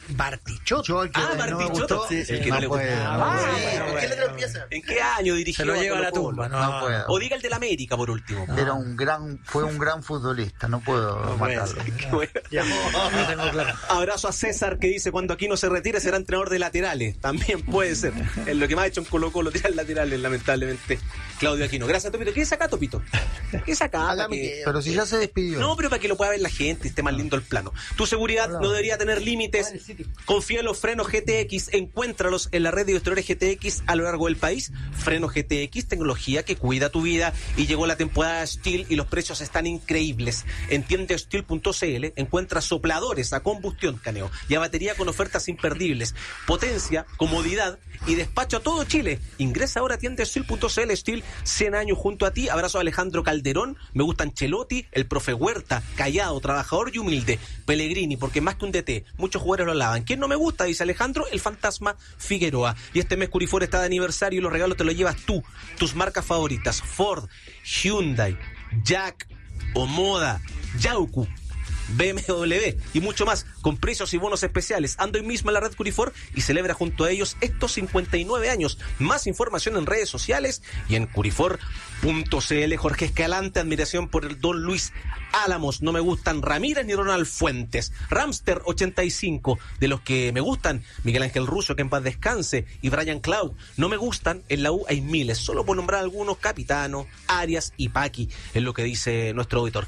Bartichotto. Yo el que Ah, no me Bartichotto. gustó, Sí, sí, el que no no le puede. gusta. No Ah, puede. bueno, ¿Por qué letra empieza? ¿En qué año dirigió? Se lo lleva a la Colo-Colo? tumba, no. No puedo. O diga el del América, por último. Era un gran, fue un gran futbolista, no puedo matarlo. Qué bueno. No tengo claro. Abrazo a César que dice cuando aquí no se retire será entrenador de laterales. También puede ser. Es lo que más ha hecho en Colo Colo, tirar laterales, lamentablemente. Claudio Aquino. Gracias, Topito. ¿Qué es acá, Topito? ¿Qué es acá? Hágame Que- que- Pero si ya se despidió. No, pero para que lo pueda ver la gente, esté más lindo el plano. Tu seguridad no debería tener límites. Confía en los frenos G T X. Encuéntralos en la red de distribuidores G T X a lo largo del país. Frenos G T X, tecnología que cuida tu vida. Y llegó la temporada Steel y los precios están increíbles. En tienda steel punto c l encuentras sopladores a combustión, Caneo, y a batería con ofertas imperdibles. Potencia, comodidad y despacho a todo Chile. Ingresa ahora a tienda steel punto c l. Steel, cien años junto a ti. Abrazo a Alejandro Calderón. Me gusta Ancelotti, el profe Huerta, callado, trabajador y humilde. Pellegrini, porque más que un D T, muchos jugadores lo alaban. ¿Quién no me gusta? Dice Alejandro, el fantasma Figueroa. Y este mes Curifor está de aniversario y los regalos te los llevas tú. Tus marcas favoritas: Ford, Hyundai, Jack, Omoda, Yaucu, B M W y mucho más, con precios y bonos especiales. Anda hoy mismo en la red Curifor y celebra junto a ellos estos cincuenta y nueve años. Más información en redes sociales y en curifor punto c l. Jorge Escalante, admiración por el don Luis Álamos. No me gustan Ramírez ni Ronald Fuentes. Ramster ochenta y cinco, de los que me gustan, Miguel Ángel Russo, que en paz descanse, y Brian Cloud. No me gustan, en la U hay miles, solo por nombrar algunos: Capitano, Arias y Paqui, es lo que dice nuestro auditor.